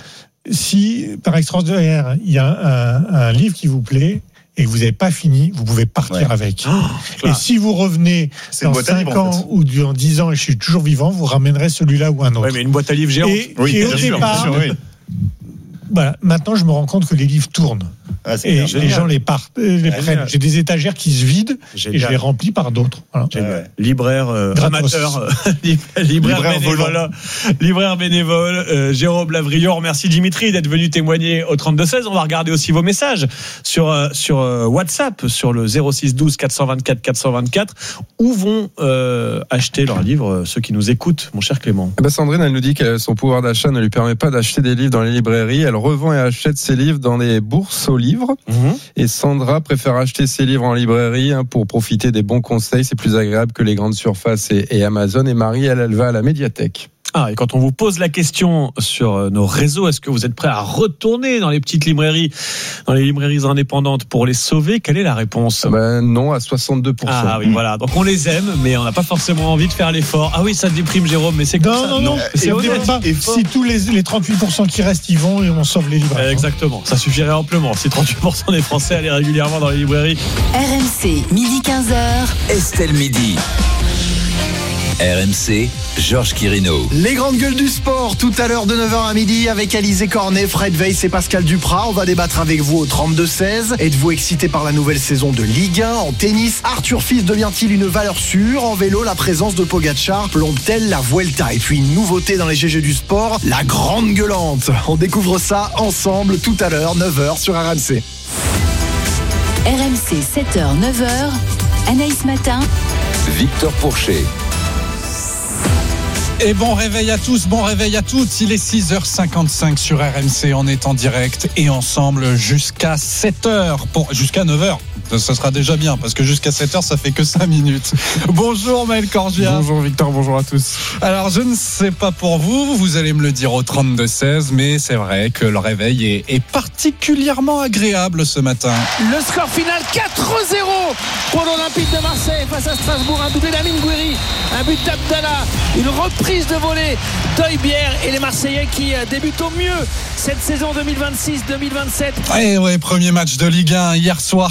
Speaker 6: si par extraordinaire il y a un, un livre qui vous plaît et que vous n'avez pas fini, vous pouvez partir ouais. avec. Oh, et si vous revenez c'est dans cinq livre, ans en fait. Ou dans dix ans et je suis toujours vivant, vous ramènerez celui-là ou un autre.
Speaker 2: Oui, mais une boîte à livres géante.
Speaker 6: Et, oui, et au sûr, départ, sûr, oui. Voilà, maintenant je me rends compte que les livres tournent. Ah, et les génial. Gens les, partent, les prennent. J'ai des étagères qui se vident génial. Et je les remplis par d'autres. Voilà.
Speaker 2: Ouais. Libraire euh, amateur, libraire, libraire bénévole, libraire bénévole. Euh, Jérôme Lavrion, remercie Dimitri d'être venu témoigner au trente-deux seize. On va regarder aussi vos messages sur euh, sur euh, WhatsApp sur le zéro six douze quatre cent vingt-quatre quatre cent vingt-quatre. Où vont euh, acheter leurs livres ceux qui nous écoutent, mon cher Clément?
Speaker 7: Eh ben Sandrine, elle nous dit que son pouvoir d'achat ne lui permet pas d'acheter des livres dans les librairies. Elle revend et achète ses livres dans les bourses aux livres. Mmh. Et Sandra préfère acheter ses livres en librairie hein, pour profiter des bons conseils. C'est plus agréable que les grandes surfaces et, et Amazon. Et Marie, elle, elle va à la médiathèque.
Speaker 2: Ah, et quand on vous pose la question sur nos réseaux, est-ce que vous êtes prêt à retourner dans les petites librairies, dans les librairies indépendantes pour les sauver? Quelle est la réponse?
Speaker 7: Ben non, à soixante-deux pour cent.
Speaker 2: Ah oui, voilà. Donc on les aime, mais on n'a pas forcément envie de faire l'effort. Ah oui, ça déprime, Jérôme, mais c'est comme
Speaker 6: non,
Speaker 2: ça.
Speaker 6: Non, non, non. C'est honnête. Si tous les, les trente-huit pour cent qui restent, ils vont et on sauve les librairies.
Speaker 2: Exactement. Ça suffirait amplement. Si trente-huit pour cent des Français allaient régulièrement dans les librairies.
Speaker 8: R M C, midi quinze heures.
Speaker 9: Estelle Midi. R M C, Georges Quirino.
Speaker 12: Les grandes gueules du sport, tout à l'heure de neuf heures à midi avec Alizé Cornet, Fred Weiss et Pascal Duprat. On va débattre avec vous au trente-deux seize. Êtes-vous excité par la nouvelle saison de Ligue un? En tennis, Arthur Fils devient-il une valeur sûre? En vélo, la présence de Pogacar plombe-t-elle la Vuelta? Et puis une nouveauté dans les G G du sport, la grande gueulante. On découvre ça ensemble tout à l'heure, neuf heures sur R M C.
Speaker 8: R M C, sept heures, neuf heures. Anaïs Matin.
Speaker 9: Victor Pourchet.
Speaker 13: Et bon réveil à tous, bon réveil à toutes. Il est six heures cinquante-cinq sur R M C. On est en direct et ensemble jusqu'à sept heures. Pour, jusqu'à neuf heures. Ça sera déjà bien parce que jusqu'à sept heures, ça fait que cinq minutes. Bonjour Maël Corgia.
Speaker 7: Bonjour Victor, bonjour à tous.
Speaker 13: Alors je ne sais pas pour vous, vous allez me le dire au trente-deux seize, mais c'est vrai que le réveil est, est particulièrement agréable ce matin.
Speaker 14: Le score final quatre zéro pour l'Olympique de Marseille face à Strasbourg. Un doublé d'Amine Gouiri, un but d'Abdallah, une reprise de volée d'Heubière et les Marseillais qui débutent au mieux cette saison deux mille vingt-six deux mille vingt-sept.
Speaker 13: Ouais, ouais, premier match de Ligue un hier soir, carton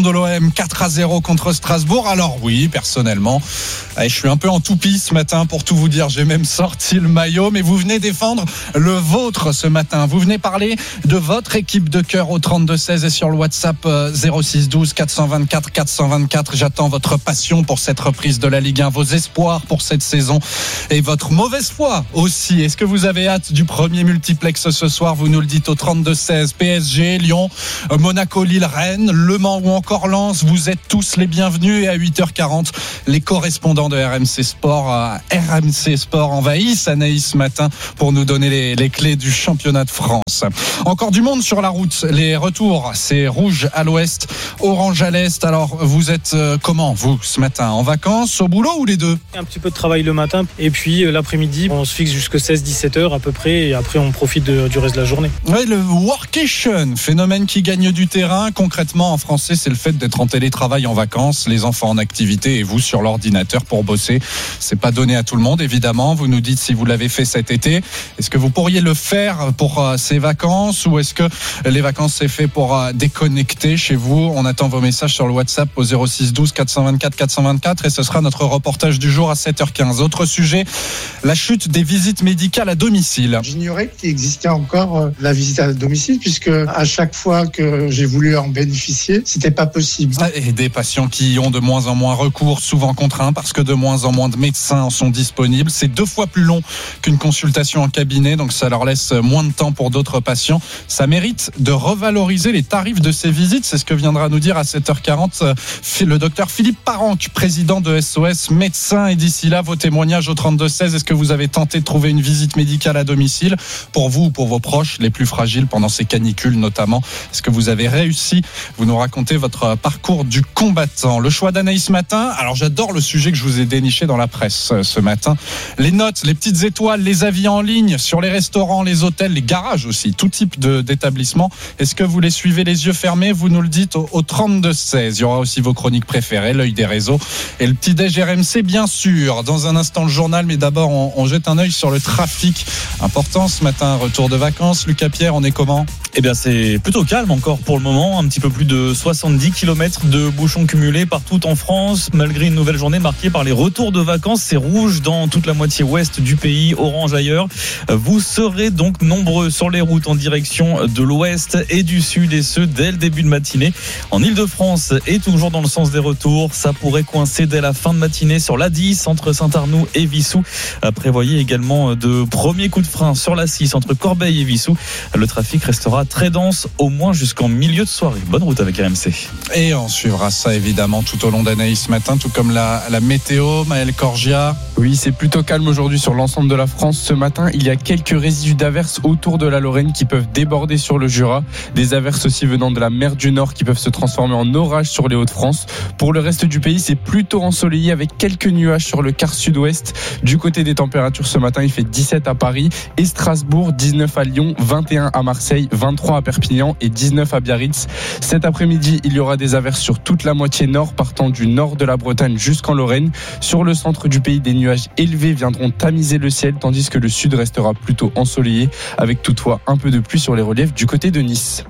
Speaker 13: de l'O M, quatre à zéro contre Strasbourg. Alors oui, personnellement, je suis un peu en toupie ce matin pour tout vous dire. J'ai même sorti le maillot, mais vous venez défendre le vôtre ce matin. Vous venez parler de votre équipe de cœur au trente-deux seize et sur le WhatsApp zéro six douze quatre cent vingt-quatre quatre cent vingt-quatre. J'attends votre passion pour cette reprise de la Ligue un, vos espoirs pour cette saison et votre mauvaise foi aussi. Est-ce que vous avez hâte du premier multiplex ce soir? Vous nous le dites au trente-deux seize. P S G, Lyon, Monaco, Lille, Rennes, Le Mans ou encore Lens. Vous êtes tous les bienvenus. Et à huit heures quarante, les correspondants de R M C Sport, R M C Sport envahissent Anaïs ce matin pour nous donner les, les clés du championnat de France. Encore du monde sur la route. Les retours, c'est rouge à l'ouest, orange à l'est. Alors, vous êtes euh, comment, vous, ce matin? En vacances, au boulot ou les deux?
Speaker 15: Un petit peu de travail le matin et puis euh, l'après-midi, on se fixe jusqu'à seize dix-sept heures à peu près et après on profite de, du reste de la journée.
Speaker 13: Ouais, le workation, phénomène qui gagne du terrain. Concrètement, en français, c'est le fait d'être en télétravail en vacances, les enfants en activité et vous sur l'ordinateur pour bosser. C'est pas donné à tout le monde, évidemment. Vous nous dites si vous l'avez fait cet été. Est-ce que vous pourriez le faire pour euh, ces vacances ou est-ce que les vacances c'est fait pour euh, déconnecter chez vous? On attend vos messages sur le WhatsApp au zéro six douze quatre cent vingt-quatre quatre cent vingt-quatre et ce sera notre reportage du jour à sept heures quinze. Autre sujet, la chute des visites médicales à domicile.
Speaker 16: J'ignorais qu'il existait encore euh, la visite à domicile puisque à chaque fois que j'ai voulu en bénéficier, c'était pas possible.
Speaker 13: Et des patients qui ont de moins en moins recours, souvent contraints parce que de moins en moins de médecins en sont disponibles. C'est deux fois plus long qu'une consultation en cabinet, donc ça leur laisse moins de temps pour d'autres patients. Ça mérite de revaloriser les tarifs de ces visites. C'est ce que viendra nous dire à sept heures quarante le docteur Philippe Paranque, président de S O S Médecins. Et d'ici là, vos témoignages au trente-deux seize. Est-ce que vous avez tenté de trouver une visite médicale à domicile pour vous ou pour vos proches les plus fragiles pendant ces canicules notamment? Est-ce que vous avez réussi? Vous nous racontez votre parcours du combattant. Le choix d'Anaïs ce matin. Alors j'adore le sujet que je vous ai déniché dans la presse ce matin. Les notes, les petites étoiles, les avis en ligne sur les restaurants, les hôtels, les garages aussi, tout type de, d'établissement. Est-ce que vous les suivez les yeux fermés? Vous nous le dites au, au trente-deux seize. Il y aura aussi vos chroniques préférées, l'œil des réseaux et le petit déj R M C bien sûr. Dans un instant le journal, mais d'abord on, on jette un œil sur le trafic. Important ce matin, retour de vacances. Lucas Pierre, on est comment?
Speaker 17: Eh bien c'est plutôt calme encore pour le moment, un petit peu plus de soixante-dix kilomètres de bouchons cumulés partout en France, malgré une nouvelle journée marquée par les retours de vacances. C'est rouge dans toute la moitié ouest du pays, orange ailleurs. Vous serez donc nombreux sur les routes en direction de l'ouest et du sud, et ce dès le début de matinée. En Ile-de-France et toujours dans le sens des retours, ça pourrait coincer dès la fin de matinée sur l'A dix entre Saint-Arnoux et Vissou. Prévoyez également de premiers coups de frein sur l'A six entre Corbeil et Vissou. Le trafic restera très dense au moins jusqu'en milieu de soirée. Bonne route avec R M C.
Speaker 13: Et on suivra ça évidemment tout au long d'Anaïs ce matin, tout comme la, la météo. Maël Corgia.
Speaker 7: Oui, c'est plutôt calme aujourd'hui sur l'ensemble de la France. Ce matin, il y a quelques résidus d'averses autour de la Lorraine qui peuvent déborder sur le Jura. Des averses aussi venant de la mer du Nord qui peuvent se transformer en orage sur les Hauts-de-France. Pour le reste du pays, c'est plutôt ensoleillé avec quelques nuages sur le quart sud-ouest. Du côté des températures ce matin, il fait dix-sept à Paris et Strasbourg, dix-neuf à Lyon, vingt et un à Marseille, vingt-trois à Perpignan et dix-neuf à Biarritz. Cet après-midi, il y aura des averses sur toute la moitié nord, partant du nord de la Bretagne jusqu'en Lorraine. Sur le centre du pays, des nuages élevés viendront tamiser le ciel, tandis que le sud restera plutôt ensoleillé, avec toutefois un peu de pluie sur les reliefs du côté de Nice.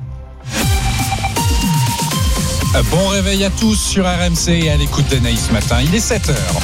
Speaker 13: Bon réveil à tous sur R M C et à l'écoute d'Anaïs ce matin. Il est sept heures.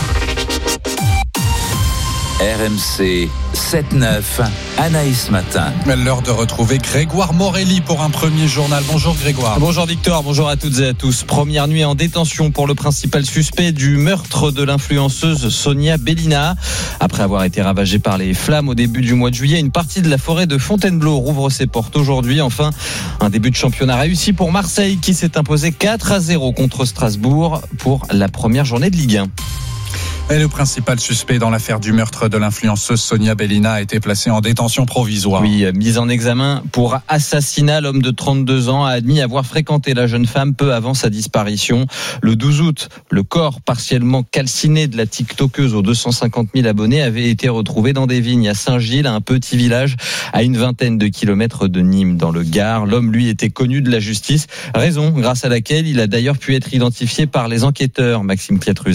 Speaker 9: R M C sept neuf, Anaïs Matin.
Speaker 13: L'heure de retrouver Grégoire Morelli pour un premier journal. Bonjour Grégoire.
Speaker 18: Bonjour Victor, bonjour à toutes et à tous. Première nuit en détention pour le principal suspect du meurtre de l'influenceuse Sonia Bellina. Après avoir été ravagée par les flammes au début du mois de juillet, une partie de la forêt de Fontainebleau rouvre ses portes aujourd'hui. Enfin, un début de championnat réussi pour Marseille qui s'est imposé quatre à zéro contre Strasbourg pour la première journée de Ligue un.
Speaker 13: Et le principal suspect dans l'affaire du meurtre de l'influenceuse Sonia Bellina a été placé en détention provisoire.
Speaker 18: Oui, mise en examen pour assassinat. L'homme de trente-deux ans a admis avoir fréquenté la jeune femme peu avant sa disparition. Le douze août, le corps partiellement calciné de la tiktokeuse aux deux cent cinquante mille abonnés avait été retrouvé dans des vignes à Saint-Gilles, un petit village à une vingtaine de kilomètres de Nîmes dans le Gard. L'homme, lui, était connu de la justice, raison grâce à laquelle il a d'ailleurs pu être identifié par les enquêteurs. Maxime Pietrusa.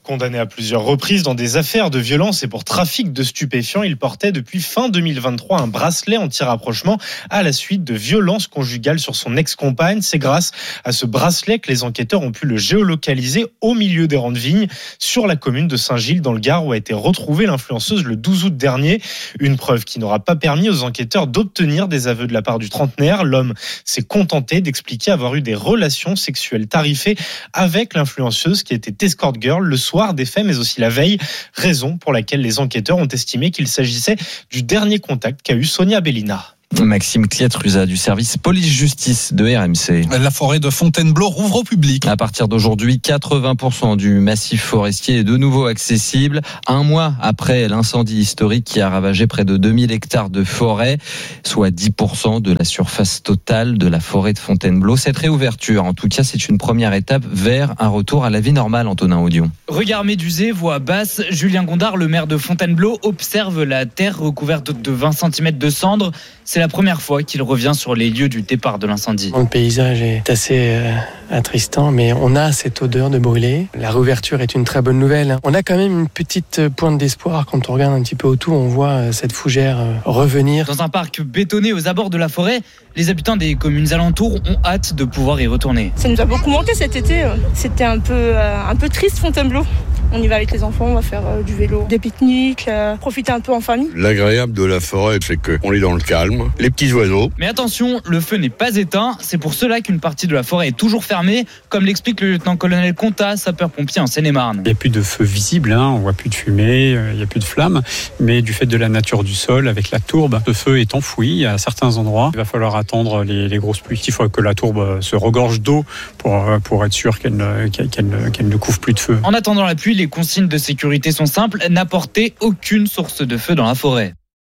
Speaker 19: Condamné à plusieurs reprises dans des affaires de violence et pour trafic de stupéfiants, il portait depuis fin deux mille vingt-trois un bracelet anti-rapprochement à la suite de violences conjugales sur son ex-compagne. C'est grâce à ce bracelet que les enquêteurs ont pu le géolocaliser au milieu des rangs de vignes sur la commune de Saint-Gilles dans le Gard où a été retrouvée l'influenceuse le douze août dernier. Une preuve qui n'aura pas permis aux enquêteurs d'obtenir des aveux de la part du trentenaire. L'homme s'est contenté d'expliquer avoir eu des relations sexuelles tarifées avec l'influenceuse qui était escort girl le soir des faits mais aussi la veille, raison pour laquelle les enquêteurs ont estimé qu'il s'agissait du dernier contact qu'a eu Sonia Bellina.
Speaker 18: Maxime Cliet-Ruza du service police-justice de R M C.
Speaker 13: La forêt de Fontainebleau rouvre au public.
Speaker 18: À partir d'aujourd'hui, quatre-vingts pour cent du massif forestier est de nouveau accessible. Un mois après l'incendie historique qui a ravagé près de deux mille hectares de forêt, soit dix pour cent de la surface totale de la forêt de Fontainebleau. Cette réouverture, en tout cas, c'est une première étape vers un retour à la vie normale, Antonin Audion.
Speaker 20: Regard médusé, voix basse, Julien Gondard, le maire de Fontainebleau, observe la terre recouverte de vingt centimètres de cendres. C'est la première fois qu'il revient sur les lieux du départ de l'incendie.
Speaker 21: Le paysage est assez euh, attristant, mais on a cette odeur de brûlé. La réouverture est une très bonne nouvelle. On a quand même une petite pointe d'espoir quand on regarde un petit peu autour. On voit cette fougère revenir.
Speaker 20: Dans un parc bétonné aux abords de la forêt, les habitants des communes alentours ont hâte de pouvoir y retourner.
Speaker 22: Ça nous a beaucoup manqué cet été. C'était un peu, euh, un peu triste Fontainebleau. On y va avec les enfants, on va faire euh, du vélo, des pique-niques, euh, profiter un peu en famille.
Speaker 23: L'agréable de la forêt, c'est qu'on est dans le calme, les petits oiseaux.
Speaker 20: Mais attention, le feu n'est pas éteint. C'est pour cela qu'une partie de la forêt est toujours fermée, comme l'explique le lieutenant-colonel Contat, sapeur-pompier en Seine-et-Marne.
Speaker 24: Il n'y a plus de feu visible, hein, on ne voit plus de fumée, il n'y a plus de flammes, mais du fait de la nature du sol, avec la tourbe, ce feu est enfoui à certains endroits. Il va falloir attendre les, les grosses pluies. Il faut que la tourbe se regorge d'eau pour, pour être sûr qu'elle ne, qu'elle, qu'elle, qu'elle ne couvre plus de feu.
Speaker 20: En attendant la pluie, les consignes de sécurité sont simples, n'apporter aucune source de feu dans la forêt.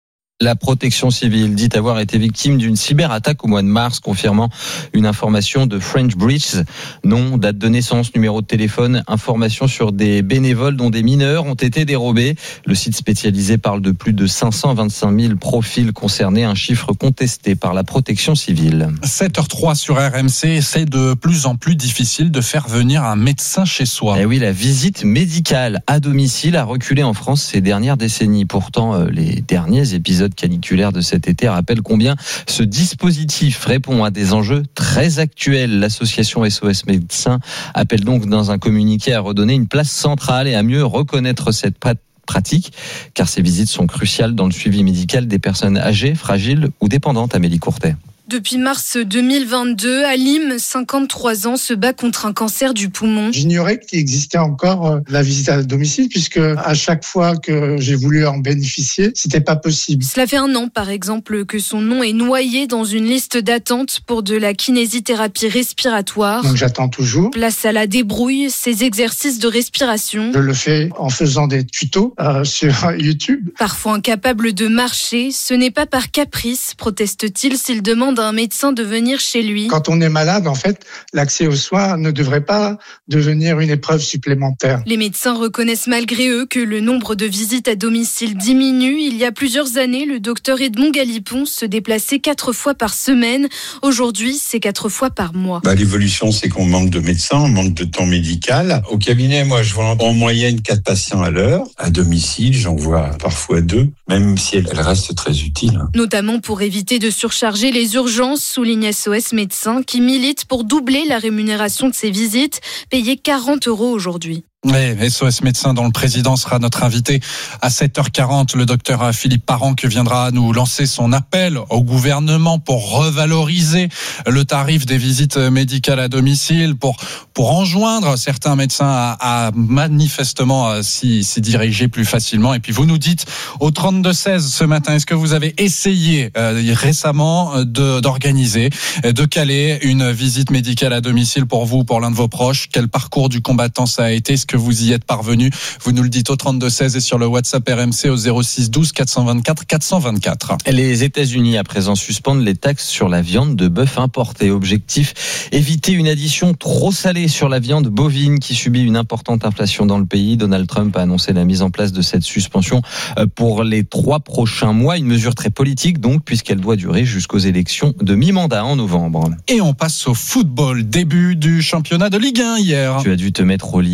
Speaker 18: La protection civile dit avoir été victime d'une cyberattaque au mois de mars, confirmant une information de French Bridge. Nom, date de naissance, numéro de téléphone, informations sur des bénévoles dont des mineurs ont été dérobés. Le site spécialisé parle de plus de cinq cent vingt-cinq mille profils concernés, un chiffre contesté par la protection civile.
Speaker 13: sept heures zéro trois sur R M C, c'est de plus en plus difficile de faire venir un médecin chez soi.
Speaker 18: Eh oui, la visite médicale à domicile a reculé en France ces dernières décennies. Pourtant, les derniers épisodes caniculaire de cet été rappelle combien ce dispositif répond à des enjeux très actuels. L'association S O S Médecins appelle donc dans un communiqué à redonner une place centrale et à mieux reconnaître cette pratique, car ces visites sont cruciales dans le suivi médical des personnes âgées, fragiles ou dépendantes. Amélie Courtet.
Speaker 25: Depuis mars deux mille vingt-deux, Alim, cinquante-trois ans, se bat contre un cancer du poumon.
Speaker 16: J'ignorais qu'il existait encore la visite à domicile puisque à chaque fois que j'ai voulu en bénéficier, c'était pas possible.
Speaker 25: Cela fait un an, par exemple, que son nom est noyé dans une liste d'attente pour de la kinésithérapie respiratoire.
Speaker 16: Donc j'attends toujours.
Speaker 25: Place à la débrouille, ces exercices de respiration.
Speaker 16: Je le fais en faisant des tutos euh, sur YouTube.
Speaker 25: Parfois incapable de marcher, ce n'est pas par caprice, proteste-t-il s'il demande à un médecin de venir chez lui.
Speaker 16: Quand on est malade, en fait, l'accès aux soins ne devrait pas devenir une épreuve supplémentaire.
Speaker 25: Les médecins reconnaissent malgré eux que le nombre de visites à domicile diminue. Il y a plusieurs années, le docteur Edmond Galipon se déplaçait quatre fois par semaine. Aujourd'hui, c'est quatre fois par mois.
Speaker 26: Bah, l'évolution, c'est qu'on manque de médecins, on manque de temps médical. Au cabinet, moi, je vois en moyenne quatre patients à l'heure. À domicile, j'en vois parfois deux, même si elles restent très utiles.
Speaker 25: Notamment pour éviter de surcharger les urgences, souligne S O S Médecins, qui milite pour doubler la rémunération de ces visites, payées quarante euros aujourd'hui.
Speaker 13: Oui, S O S Médecins dont le président sera notre invité à sept heures quarante. Le docteur Philippe Parent viendra nous lancer son appel au gouvernement pour revaloriser le tarif des visites médicales à domicile, pour pour enjoindre certains médecins à, à manifestement s'y, s'y diriger plus facilement. Et puis vous nous dites au trente-deux seize ce matin, est-ce que vous avez essayé euh, récemment de, d'organiser, de caler une visite médicale à domicile pour vous, pour l'un de vos proches? Quel parcours du combattant ça a été? Est-ce que vous y êtes parvenu? Vous nous le dites au trente-deux seize et sur le WhatsApp R M C au zéro six douze quatre cent vingt-quatre quatre cent vingt-quatre.
Speaker 18: Les États-Unis à présent suspendent les taxes sur la viande de bœuf importée. Objectif, éviter une addition trop salée sur la viande bovine qui subit une importante inflation dans le pays. Donald Trump a annoncé la mise en place de cette suspension pour les trois prochains mois. Une mesure très politique donc, puisqu'elle doit durer jusqu'aux élections de mi-mandat en novembre.
Speaker 13: Et on passe au football. Début du championnat de Ligue un hier.
Speaker 18: Tu as dû te mettre au lit heureux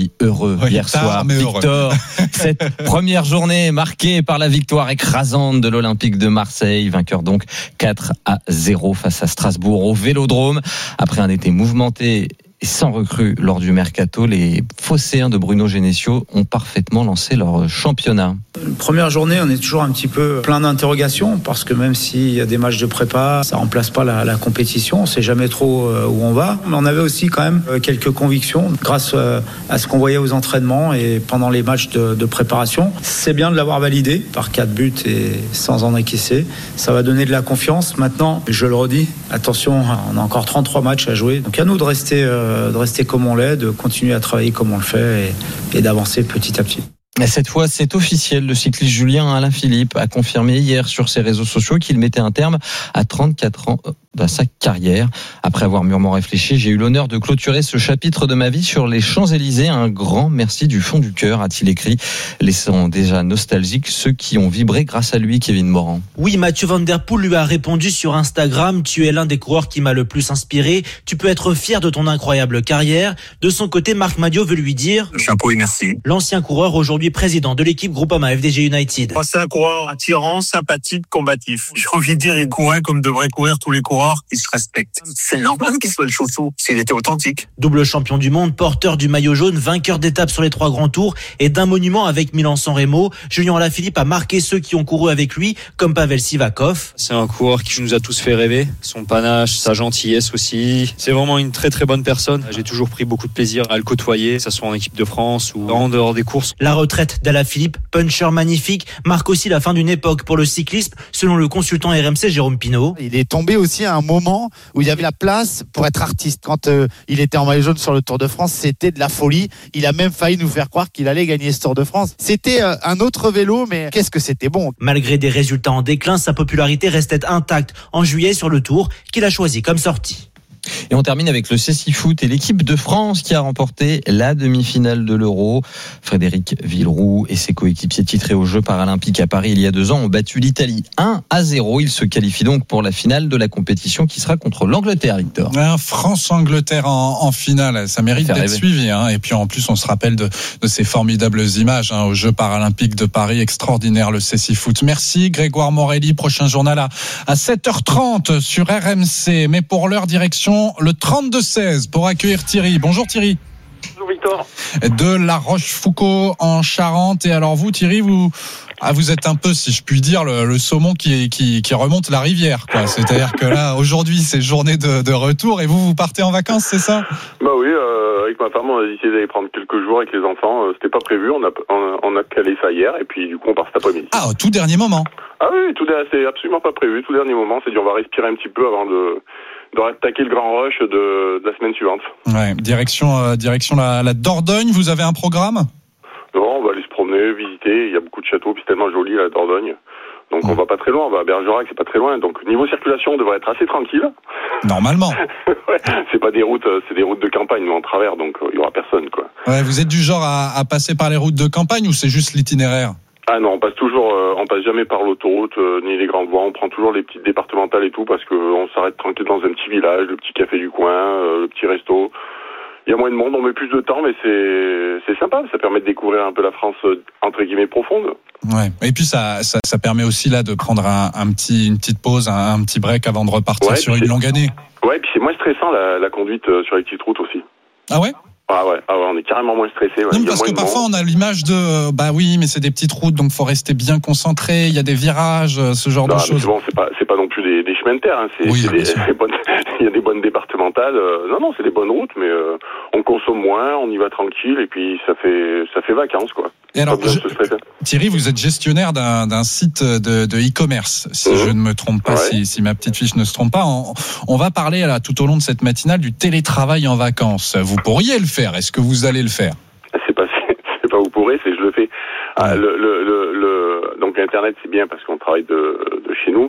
Speaker 18: heureux
Speaker 13: oui,
Speaker 18: hier
Speaker 13: tard,
Speaker 18: soir.
Speaker 13: Mais
Speaker 18: Victor, cette première journée marquée par la victoire écrasante de l'Olympique de Marseille, vainqueur donc quatre à zéro face à Strasbourg au Vélodrome. Après un été mouvementé et sans recrue lors du mercato, les Phocéens de Bruno Genesio ont parfaitement lancé leur championnat.
Speaker 1: Première journée, on est toujours un petit peu plein d'interrogations parce que même s'il y a des matchs de prépa, ça remplace pas la, la compétition. On sait jamais trop où on va. Mais on avait aussi quand même quelques convictions grâce à ce qu'on voyait aux entraînements et pendant les matchs de, de préparation. C'est bien de l'avoir validé par quatre buts et sans en encaisser. Ça va donner de la confiance. Maintenant, je le redis, attention, on a encore trente-trois matchs à jouer. Donc à nous de rester de rester comme on l'est, de continuer à travailler comme on le fait et, et d'avancer petit à petit.
Speaker 18: Et cette fois, c'est officiel. Le cycliste Julien Alaphilippe a confirmé hier sur ses réseaux sociaux qu'il mettait un terme à trente-quatre ans dans sa carrière. Après avoir mûrement réfléchi, j'ai eu l'honneur de clôturer ce chapitre de ma vie sur les Champs-Élysées. Un grand merci du fond du cœur, a-t-il écrit, laissant déjà nostalgiques ceux qui ont vibré grâce à lui, Kevin Morand.
Speaker 3: Oui, Mathieu Van Der Poel lui a répondu sur Instagram: tu es l'un des coureurs qui m'a le plus inspiré. Tu peux être fier de ton incroyable carrière. De son côté, Marc Madiot veut lui dire:
Speaker 4: chapeau et merci.
Speaker 3: L'ancien coureur, aujourd'hui président de l'équipe Groupama F D G United.
Speaker 4: C'est un coureur attirant, sympathique, combatif. J'ai envie de dire, il courait comme devraient courir tous les coureurs. Il se respecte. C'est normal qu'il soit le chouchou, s'il était authentique.
Speaker 3: Double champion du monde, porteur du maillot jaune, vainqueur d'étapes sur les trois grands tours et d'un monument avec Milan-San Remo, Julien Alaphilippe a marqué ceux qui ont couru avec lui, comme Pavel Sivakov.
Speaker 5: C'est un coureur qui nous a tous fait rêver. Son panache, sa gentillesse aussi. C'est vraiment une très très bonne personne. J'ai toujours pris beaucoup de plaisir à le côtoyer, que ce soit en équipe de France ou en dehors des courses.
Speaker 3: La retraite d'Alaphilippe, puncher magnifique, marque aussi la fin d'une époque pour le cyclisme, selon le consultant R M C Jérôme Pinault.
Speaker 10: Il est tombé aussi à un moment où il y avait la place pour être artiste. Quand euh, il était en maillot jaune sur le Tour de France, c'était de la folie. Il a même failli nous faire croire qu'il allait gagner ce Tour de France. C'était euh, un autre vélo, mais qu'est-ce que c'était bon.
Speaker 3: Malgré des résultats en déclin, sa popularité restait intacte en juillet sur le Tour qu'il a choisi comme sortie.
Speaker 18: Et on termine avec le C S I Foot et l'équipe de France qui a remporté la demi-finale de l'Euro. Frédéric Villeroux et ses coéquipiers titrés aux Jeux Paralympiques à Paris il y a deux ans ont battu l'Italie un à zéro. Ils se qualifient donc pour la finale de la compétition qui sera contre l'Angleterre, Victor.
Speaker 13: Un France-Angleterre en, en finale, ça mérite d'être rêver. suivi. Hein. Et puis en plus, on se rappelle de, de ces formidables images hein, aux Jeux Paralympiques de Paris. Extraordinaire le C S I Foot. Merci Grégoire Morelli. Prochain journal à, à sept heures trente sur R M C. Mais pour l'heure, direction le trente-deux seize pour accueillir Thierry. Bonjour Thierry.
Speaker 11: Bonjour Victor.
Speaker 13: De La Rochefoucauld en Charente. Et alors vous Thierry, vous, ah, vous êtes un peu, si je puis dire, le, le saumon qui, qui, qui remonte la rivière, quoi. C'est-à-dire que là, aujourd'hui, c'est journée de, de retour et vous, vous partez en vacances, c'est ça?
Speaker 11: Bah oui, euh, avec ma femme, on a décidé d'aller prendre quelques jours avec les enfants. Euh, c'était pas prévu, on a, on, on a calé ça hier et puis du coup, on part cet après-midi.
Speaker 13: Ah, au tout dernier moment.
Speaker 11: Ah oui, tout, c'est absolument pas prévu. Tout dernier moment, c'est dit on va respirer un petit peu avant de... de attaquer le grand rush de, de la semaine suivante.
Speaker 13: Ouais, direction, euh, direction la, la Dordogne, vous avez un programme?
Speaker 11: Non, on va aller se promener, visiter, il y a beaucoup de châteaux, puis c'est tellement joli la Dordogne. Donc mmh. on va pas très loin, on va à Bergerac, c'est pas très loin. Donc niveau circulation, on devrait être assez tranquille.
Speaker 13: Normalement.
Speaker 11: Ouais, c'est pas des routes, c'est des routes de campagne, nous en travers, donc il y aura personne, quoi.
Speaker 13: Ouais, vous êtes du genre à, à passer par les routes de campagne ou c'est juste l'itinéraire?
Speaker 11: Ah non, on passe toujours, euh, on passe jamais par l'autoroute euh, ni les grandes voies. On prend toujours les petites départementales et tout parce que on s'arrête tranquille dans un petit village, le petit café du coin, euh, le petit resto. Il y a moins de monde, on met plus de temps, mais c'est c'est sympa. Ça permet de découvrir un peu la France euh, entre guillemets profonde.
Speaker 13: Ouais. Et puis ça, ça, ça permet aussi là de prendre un, un petit, une petite pause, un, un petit break avant de repartir ouais, sur une longue année.
Speaker 11: Ouais, et puis c'est moins stressant la, la conduite euh, sur les petites routes aussi.
Speaker 13: Ah ouais?
Speaker 11: Ah ouais, ah ouais, on est carrément moins stressé. Ouais.
Speaker 13: Non, parce que parfois on a l'image de euh, bah oui, mais c'est des petites routes, donc faut rester bien concentré. Il y a des virages, ce genre
Speaker 11: non,
Speaker 13: de choses.
Speaker 11: C'est bon, c'est pas, c'est pas non plus des, des chemins de terre. Hein. C'est,
Speaker 13: oui,
Speaker 11: c'est des, c'est bonnes, il y a des bonnes départementales. Euh, non, non, c'est des bonnes routes, mais euh, on consomme moins, on y va tranquille, et puis ça fait, ça fait vacances, quoi.
Speaker 13: Et alors, je, Thierry, vous êtes gestionnaire d'un, d'un site de, de e-commerce, si mmh. je ne me trompe pas, ouais. si, si ma petite fiche ne se trompe pas. On, on va parler là tout au long de cette matinale du télétravail en vacances. Vous pourriez le faire. Est-ce que vous allez le faire?
Speaker 11: C'est pas, c'est pas vous pourrez, c'est je le fais. Ah, le, le, le, le, donc Internet c'est bien parce qu'on travaille de, de chez nous,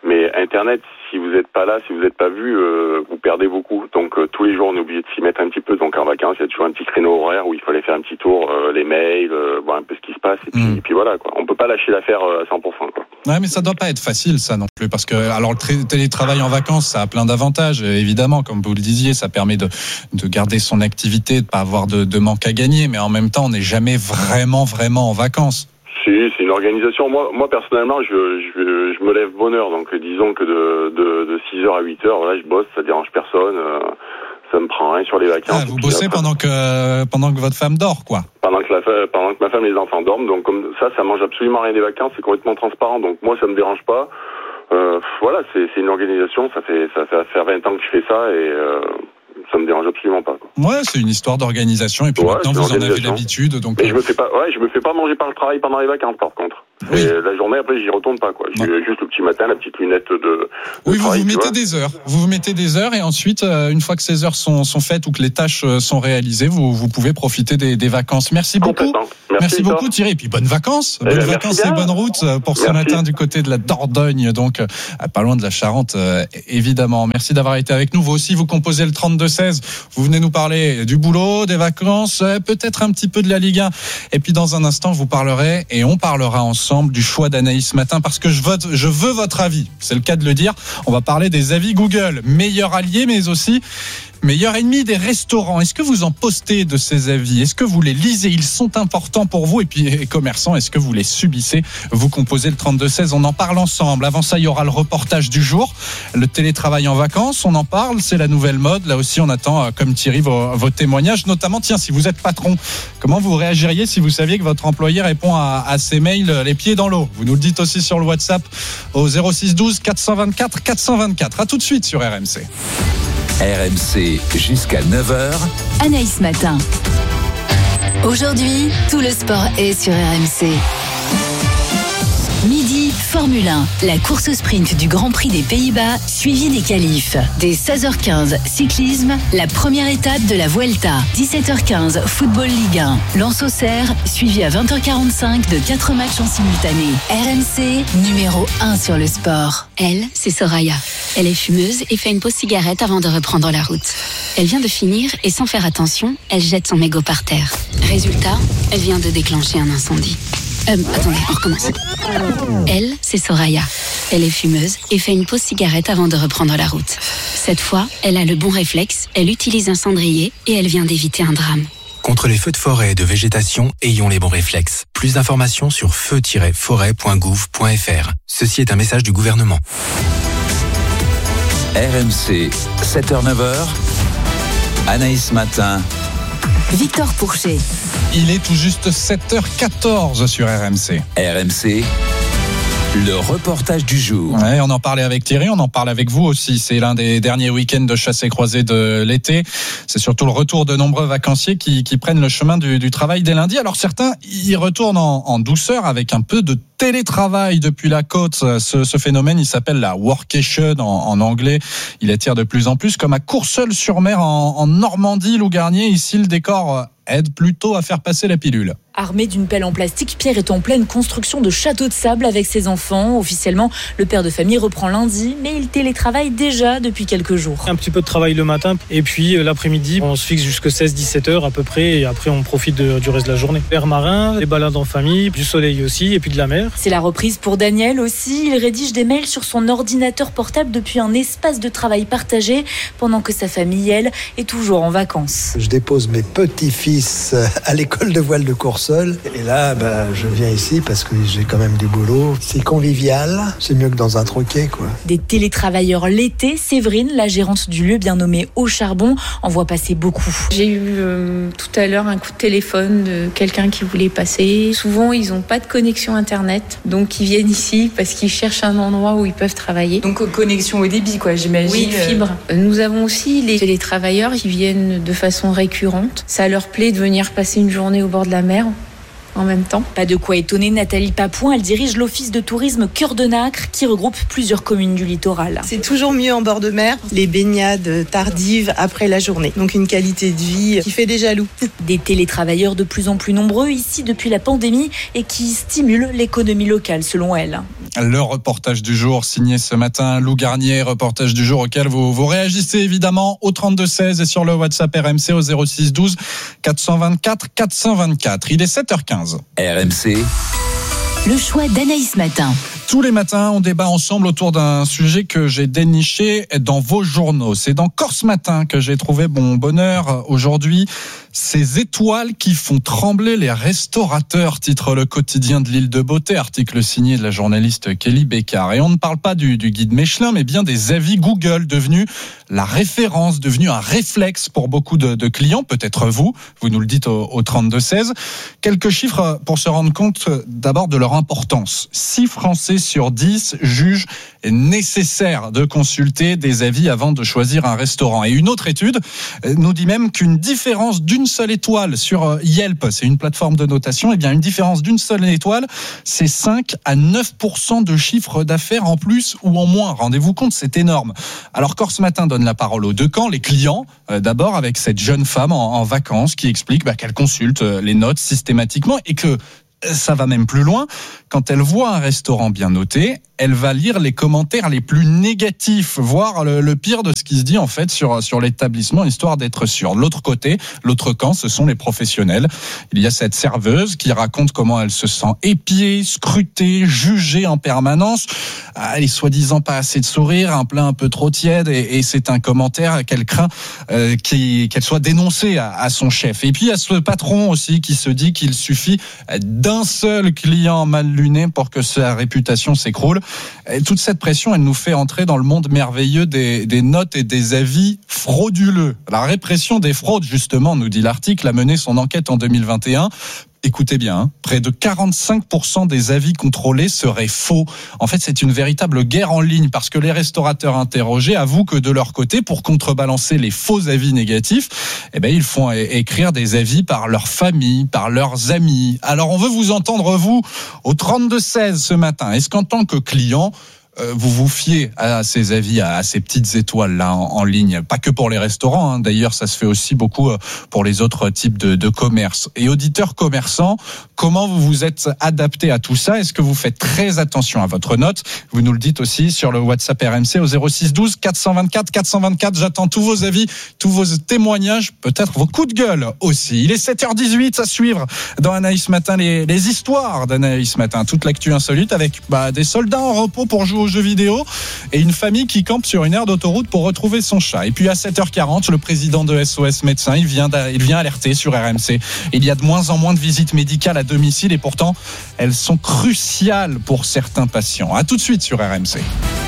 Speaker 11: Mais Internet, si vous n'êtes pas là, si vous n'êtes pas vu, euh, vous perdez beaucoup. Donc euh, tous les jours, on est obligé de s'y mettre un petit peu. Donc en vacances, il y a toujours un petit créneau horaire où il fallait faire un petit tour, euh, les mails, euh, voir un peu ce qui se passe. Et puis, mmh. et puis voilà, quoi. On peut pas lâcher l'affaire euh, à cent pour cent, quoi.
Speaker 13: Ouais, mais ça doit pas être facile, ça non plus, parce que alors le tra- télétravail en vacances, ça a plein d'avantages, évidemment, comme vous le disiez, ça permet de de garder son activité, de pas avoir de, de manque à gagner, mais en même temps, on n'est jamais vraiment vraiment en vacances.
Speaker 11: Si, c'est une organisation. Moi, moi personnellement, je, je, je me lève bonne heure, donc disons que de, de, de six heures à huit heures, voilà, je bosse, ça dérange personne, euh, ça me prend rien sur les vacances.
Speaker 13: Ah, vous bossez après, pendant que pendant que votre femme dort, quoi.
Speaker 11: Pendant que la pendant que ma femme et les enfants dorment, donc comme ça, ça mange absolument rien des vacances, c'est complètement transparent, donc moi, ça me dérange pas. Euh, voilà, c'est, c'est une organisation, ça fait ça fait faire vingt ans que je fais ça et euh, ça me dérange absolument pas, quoi.
Speaker 13: Ouais, c'est une histoire d'organisation et puis ouais, maintenant vous en avez l'habitude, donc.
Speaker 11: Mais je me fais pas, ouais, je me fais pas manger par le travail pendant les vacances, par contre. Oui. Et la journée après, j'y retourne pas, quoi. J'ai juste le petit matin, la petite lunette de. de
Speaker 13: oui,
Speaker 11: travail,
Speaker 13: vous vous mettez des heures. Vous vous mettez des heures et ensuite, euh, une fois que ces heures sont sont faites ou que les tâches sont réalisées, vous vous pouvez profiter des, des vacances. Merci beaucoup.
Speaker 11: Merci,
Speaker 13: merci beaucoup, Thierry. Et puis bonnes vacances, bonnes eh vacances et bonnes routes pour ce matin du côté de la Dordogne, donc pas loin de la Charente, euh, évidemment. Merci d'avoir été avec nous. Vous aussi, vous composez le trente-deux seize. Vous venez nous parler du boulot, des vacances, euh, peut-être un petit peu de la Ligue un. Et puis dans un instant, vous parlerez et on parlera ensemble du choix d'Anaïs ce matin parce que je vote, je veux votre avis. C'est le cas de le dire. On va parler des avis Google, meilleur allié, mais aussi meilleur ennemi des restaurants. Est-ce que vous en postez de ces avis? Est-ce que vous les lisez? Ils sont importants pour vous. Et puis, les commerçants, est-ce que vous les subissez? Vous composez le trente-deux seize. On en parle ensemble. Avant ça, il y aura le reportage du jour. Le télétravail en vacances, on en parle. C'est la nouvelle mode. Là aussi, on attend, comme Thierry, vos, vos témoignages. Notamment, tiens, si vous êtes patron, comment vous réagiriez si vous saviez que votre employé répond à, à ses mails les pieds dans l'eau? Vous nous le dites aussi sur le WhatsApp au zéro six douze quatre cent vingt-quatre quatre cent vingt-quatre. À tout de suite sur R M C.
Speaker 9: R M C jusqu'à neuf heures.
Speaker 2: Anaïs Matin. Aujourd'hui, tout le sport est sur R M C. Midi, Formule un, la course sprint du Grand Prix des Pays-Bas, suivie des qualifs. Dès seize heures quinze, cyclisme, la première étape de la Vuelta. dix-sept heures quinze, football Ligue un. Lens-Auxerre, suivi à vingt heures quarante-cinq de quatre matchs en simultané. R M C, numéro un sur le sport.
Speaker 6: Elle, c'est Soraya. Elle est fumeuse et fait une pause cigarette avant de reprendre la route. Elle vient de finir et sans faire attention, elle jette son mégot par terre. Résultat, elle vient de déclencher un incendie. Euh, attendez, on recommence. Elle, c'est Soraya. Elle est fumeuse et fait une pause cigarette avant de reprendre la route. Cette fois, elle a le bon réflexe, elle utilise un cendrier et elle vient d'éviter un drame.
Speaker 8: Contre les feux de forêt et de végétation, ayons les bons réflexes. Plus d'informations sur feu tiret forêt point gouv point f r. Ceci est un message du gouvernement.
Speaker 9: R M C, sept heures neuf heures. Anaïs Matin.
Speaker 2: Victor Pourchet.
Speaker 13: Il est tout juste sept heures quatorze sur R M C.
Speaker 9: R M C, le reportage du jour.
Speaker 13: Ouais, on en parlait avec Thierry, on en parle avec vous aussi. C'est l'un des derniers week-ends de chasse et croisée de l'été. C'est surtout le retour de nombreux vacanciers qui, qui prennent le chemin du, du travail dès lundi. Alors certains y retournent en, en douceur avec un peu de télétravail depuis la côte. Ce, ce phénomène, il s'appelle la workation en, en anglais. Il attire de plus en plus, comme à Courseulles-sur-Mer en, en Normandie, Lou Garnier. Ici, le décor aide plutôt à faire passer la pilule.
Speaker 12: Armé d'une pelle en plastique, Pierre est en pleine construction de château de sable avec ses enfants. Officiellement, le père de famille reprend lundi, mais il télétravaille déjà depuis quelques jours.
Speaker 14: Un petit peu de travail le matin, et puis l'après-midi, on se fixe jusqu'à seize dix-sept heures à peu près, et après on profite de, du reste de la journée. L'air marin, des balades en famille, du soleil aussi, et puis de la mer.
Speaker 12: C'est la reprise pour Daniel aussi. Il rédige des mails sur son ordinateur portable depuis un espace de travail partagé, pendant que sa famille, elle, est toujours en vacances.
Speaker 15: Je dépose mes petits-fils à l'école de voile de Courseulles. Et là, bah, je viens ici parce que j'ai quand même du boulot. C'est convivial, c'est mieux que dans un troquet, quoi.
Speaker 12: Des télétravailleurs l'été, Séverine, la gérante du lieu bien nommé Au Charbon, en voit passer beaucoup.
Speaker 27: J'ai eu euh, tout à l'heure un coup de téléphone de quelqu'un qui voulait passer. Souvent, ils n'ont pas de connexion Internet, donc ils viennent ici parce qu'ils cherchent un endroit où ils peuvent travailler.
Speaker 12: Donc connexion au débit, quoi, j'imagine.
Speaker 27: Oui, fibre. Euh... Nous avons aussi les télétravailleurs qui viennent de façon récurrente. Ça leur plaît de venir passer une journée au bord de la mer en même temps.
Speaker 12: Pas de quoi étonner Nathalie Papouin, elle dirige l'office de tourisme Cœur de Nacre qui regroupe plusieurs communes du littoral.
Speaker 28: C'est toujours mieux en bord de mer, les baignades tardives après la journée. Donc une qualité de vie qui fait des jaloux.
Speaker 12: Des télétravailleurs de plus en plus nombreux ici depuis la pandémie et qui stimulent l'économie locale selon elle.
Speaker 13: Le reportage du jour signé ce matin Lou Garnier, reportage du jour auquel vous, vous réagissez évidemment au trente-deux seize et sur le WhatsApp R M C au zéro six douze quatre cent vingt-quatre quatre cent vingt-quatre. Il est sept heures quinze.
Speaker 9: R M C.
Speaker 2: Le choix d'Anaïs Matin.
Speaker 13: Tous les matins, on débat ensemble autour d'un sujet que j'ai déniché dans vos journaux. C'est dans Corse Matin que j'ai trouvé mon bonheur aujourd'hui. Ces étoiles qui font trembler les restaurateurs, titre le quotidien de l'Île de Beauté, article signé de la journaliste Kelly Bécard. Et on ne parle pas du, du guide Michelin, mais bien des avis Google, devenus la référence, devenu un réflexe pour beaucoup de, de clients, peut-être vous, vous nous le dites au, au trente-deux seize. Quelques chiffres pour se rendre compte d'abord de leur importance. six Français sur dix jugent nécessaire de consulter des avis avant de choisir un restaurant. Et une autre étude nous dit même qu'une différence d'une seule étoile sur Yelp, c'est une plateforme de notation, et bien une différence d'une seule étoile, c'est cinq à neuf pour cent de chiffre d'affaires en plus ou en moins. Rendez-vous compte, c'est énorme. Alors Corse Matin donne la parole aux deux camps, les clients, euh, d'abord avec cette jeune femme en, en vacances qui explique bah, qu'elle consulte les notes systématiquement et que ça va même plus loin. Quand elle voit un restaurant bien noté, elle va lire les commentaires les plus négatifs, voire le, le pire de ce qui se dit en fait sur, sur l'établissement, histoire d'être sûr. De l'autre côté, l'autre camp, ce sont les professionnels. Il y a cette serveuse qui raconte comment elle se sent épiée, scrutée, jugée en permanence. Elle est soi-disant pas assez de sourire, un plat un peu trop tiède, et, et c'est un commentaire qu'elle craint euh, qui, qu'elle soit dénoncée à, à son chef. Et puis il y a ce patron aussi qui se dit qu'il suffit d'un seul client mal luné pour que sa réputation s'écroule. Et toute cette pression, elle nous fait entrer dans le monde merveilleux des, des notes et des avis frauduleux. La répression des fraudes, justement, nous dit l'article, a mené son enquête en deux mille vingt et un. Écoutez bien, hein, près de quarante-cinq pour cent des avis contrôlés seraient faux. En fait, c'est une véritable guerre en ligne parce que les restaurateurs interrogés avouent que de leur côté, pour contrebalancer les faux avis négatifs, eh ben, ils font é- écrire des avis par leur famille, par leurs amis. Alors, on veut vous entendre, vous, au trente-deux seize ce matin. Est-ce qu'en tant que client, vous vous fiez à ces avis, à ces petites étoiles là en, en ligne, pas que pour les restaurants, hein. D'ailleurs ça se fait aussi beaucoup pour les autres types de, de commerce. Et auditeurs commerçants, comment vous vous êtes adapté à tout ça? Est-ce que vous faites très attention à votre note? Vous nous le dites aussi sur le WhatsApp R M C au zéro six douze quatre cent vingt-quatre quatre cent vingt-quatre. J'attends tous vos avis, tous vos témoignages, peut-être vos coups de gueule aussi. Il est sept heures dix-huit à suivre dans Anaïs Matin, les, les histoires d'Anaïs Matin, toute l'actu insolite avec bah, des soldats en repos pour jouer aux jeux vidéo et une famille qui campe sur une aire d'autoroute pour retrouver son chat. Et puis à sept heures quarante, le président de S O S Médecins, il vient, il vient alerter sur R M C. Il y a de moins en moins de visites médicales à domicile et pourtant elles sont cruciales pour certains patients. À tout de suite sur R M C.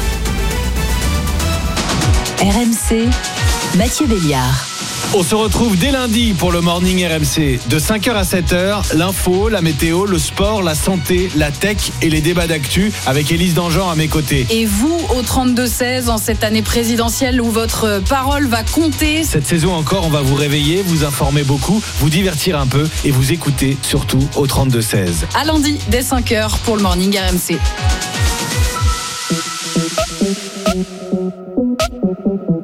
Speaker 2: R M C, Mathieu Béliard.
Speaker 7: On se retrouve dès lundi pour le Morning R M C. De cinq heures à sept heures, l'info, la météo, le sport, la santé, la tech et les débats d'actu avec Élise Dangean à mes côtés.
Speaker 25: Et vous, au trente-deux seize, en cette année présidentielle où votre parole va compter.
Speaker 7: Cette saison encore, on va vous réveiller, vous informer beaucoup, vous divertir un peu et vous écouter surtout au trente-deux seize.
Speaker 25: À lundi, dès cinq heures pour le Morning R M C.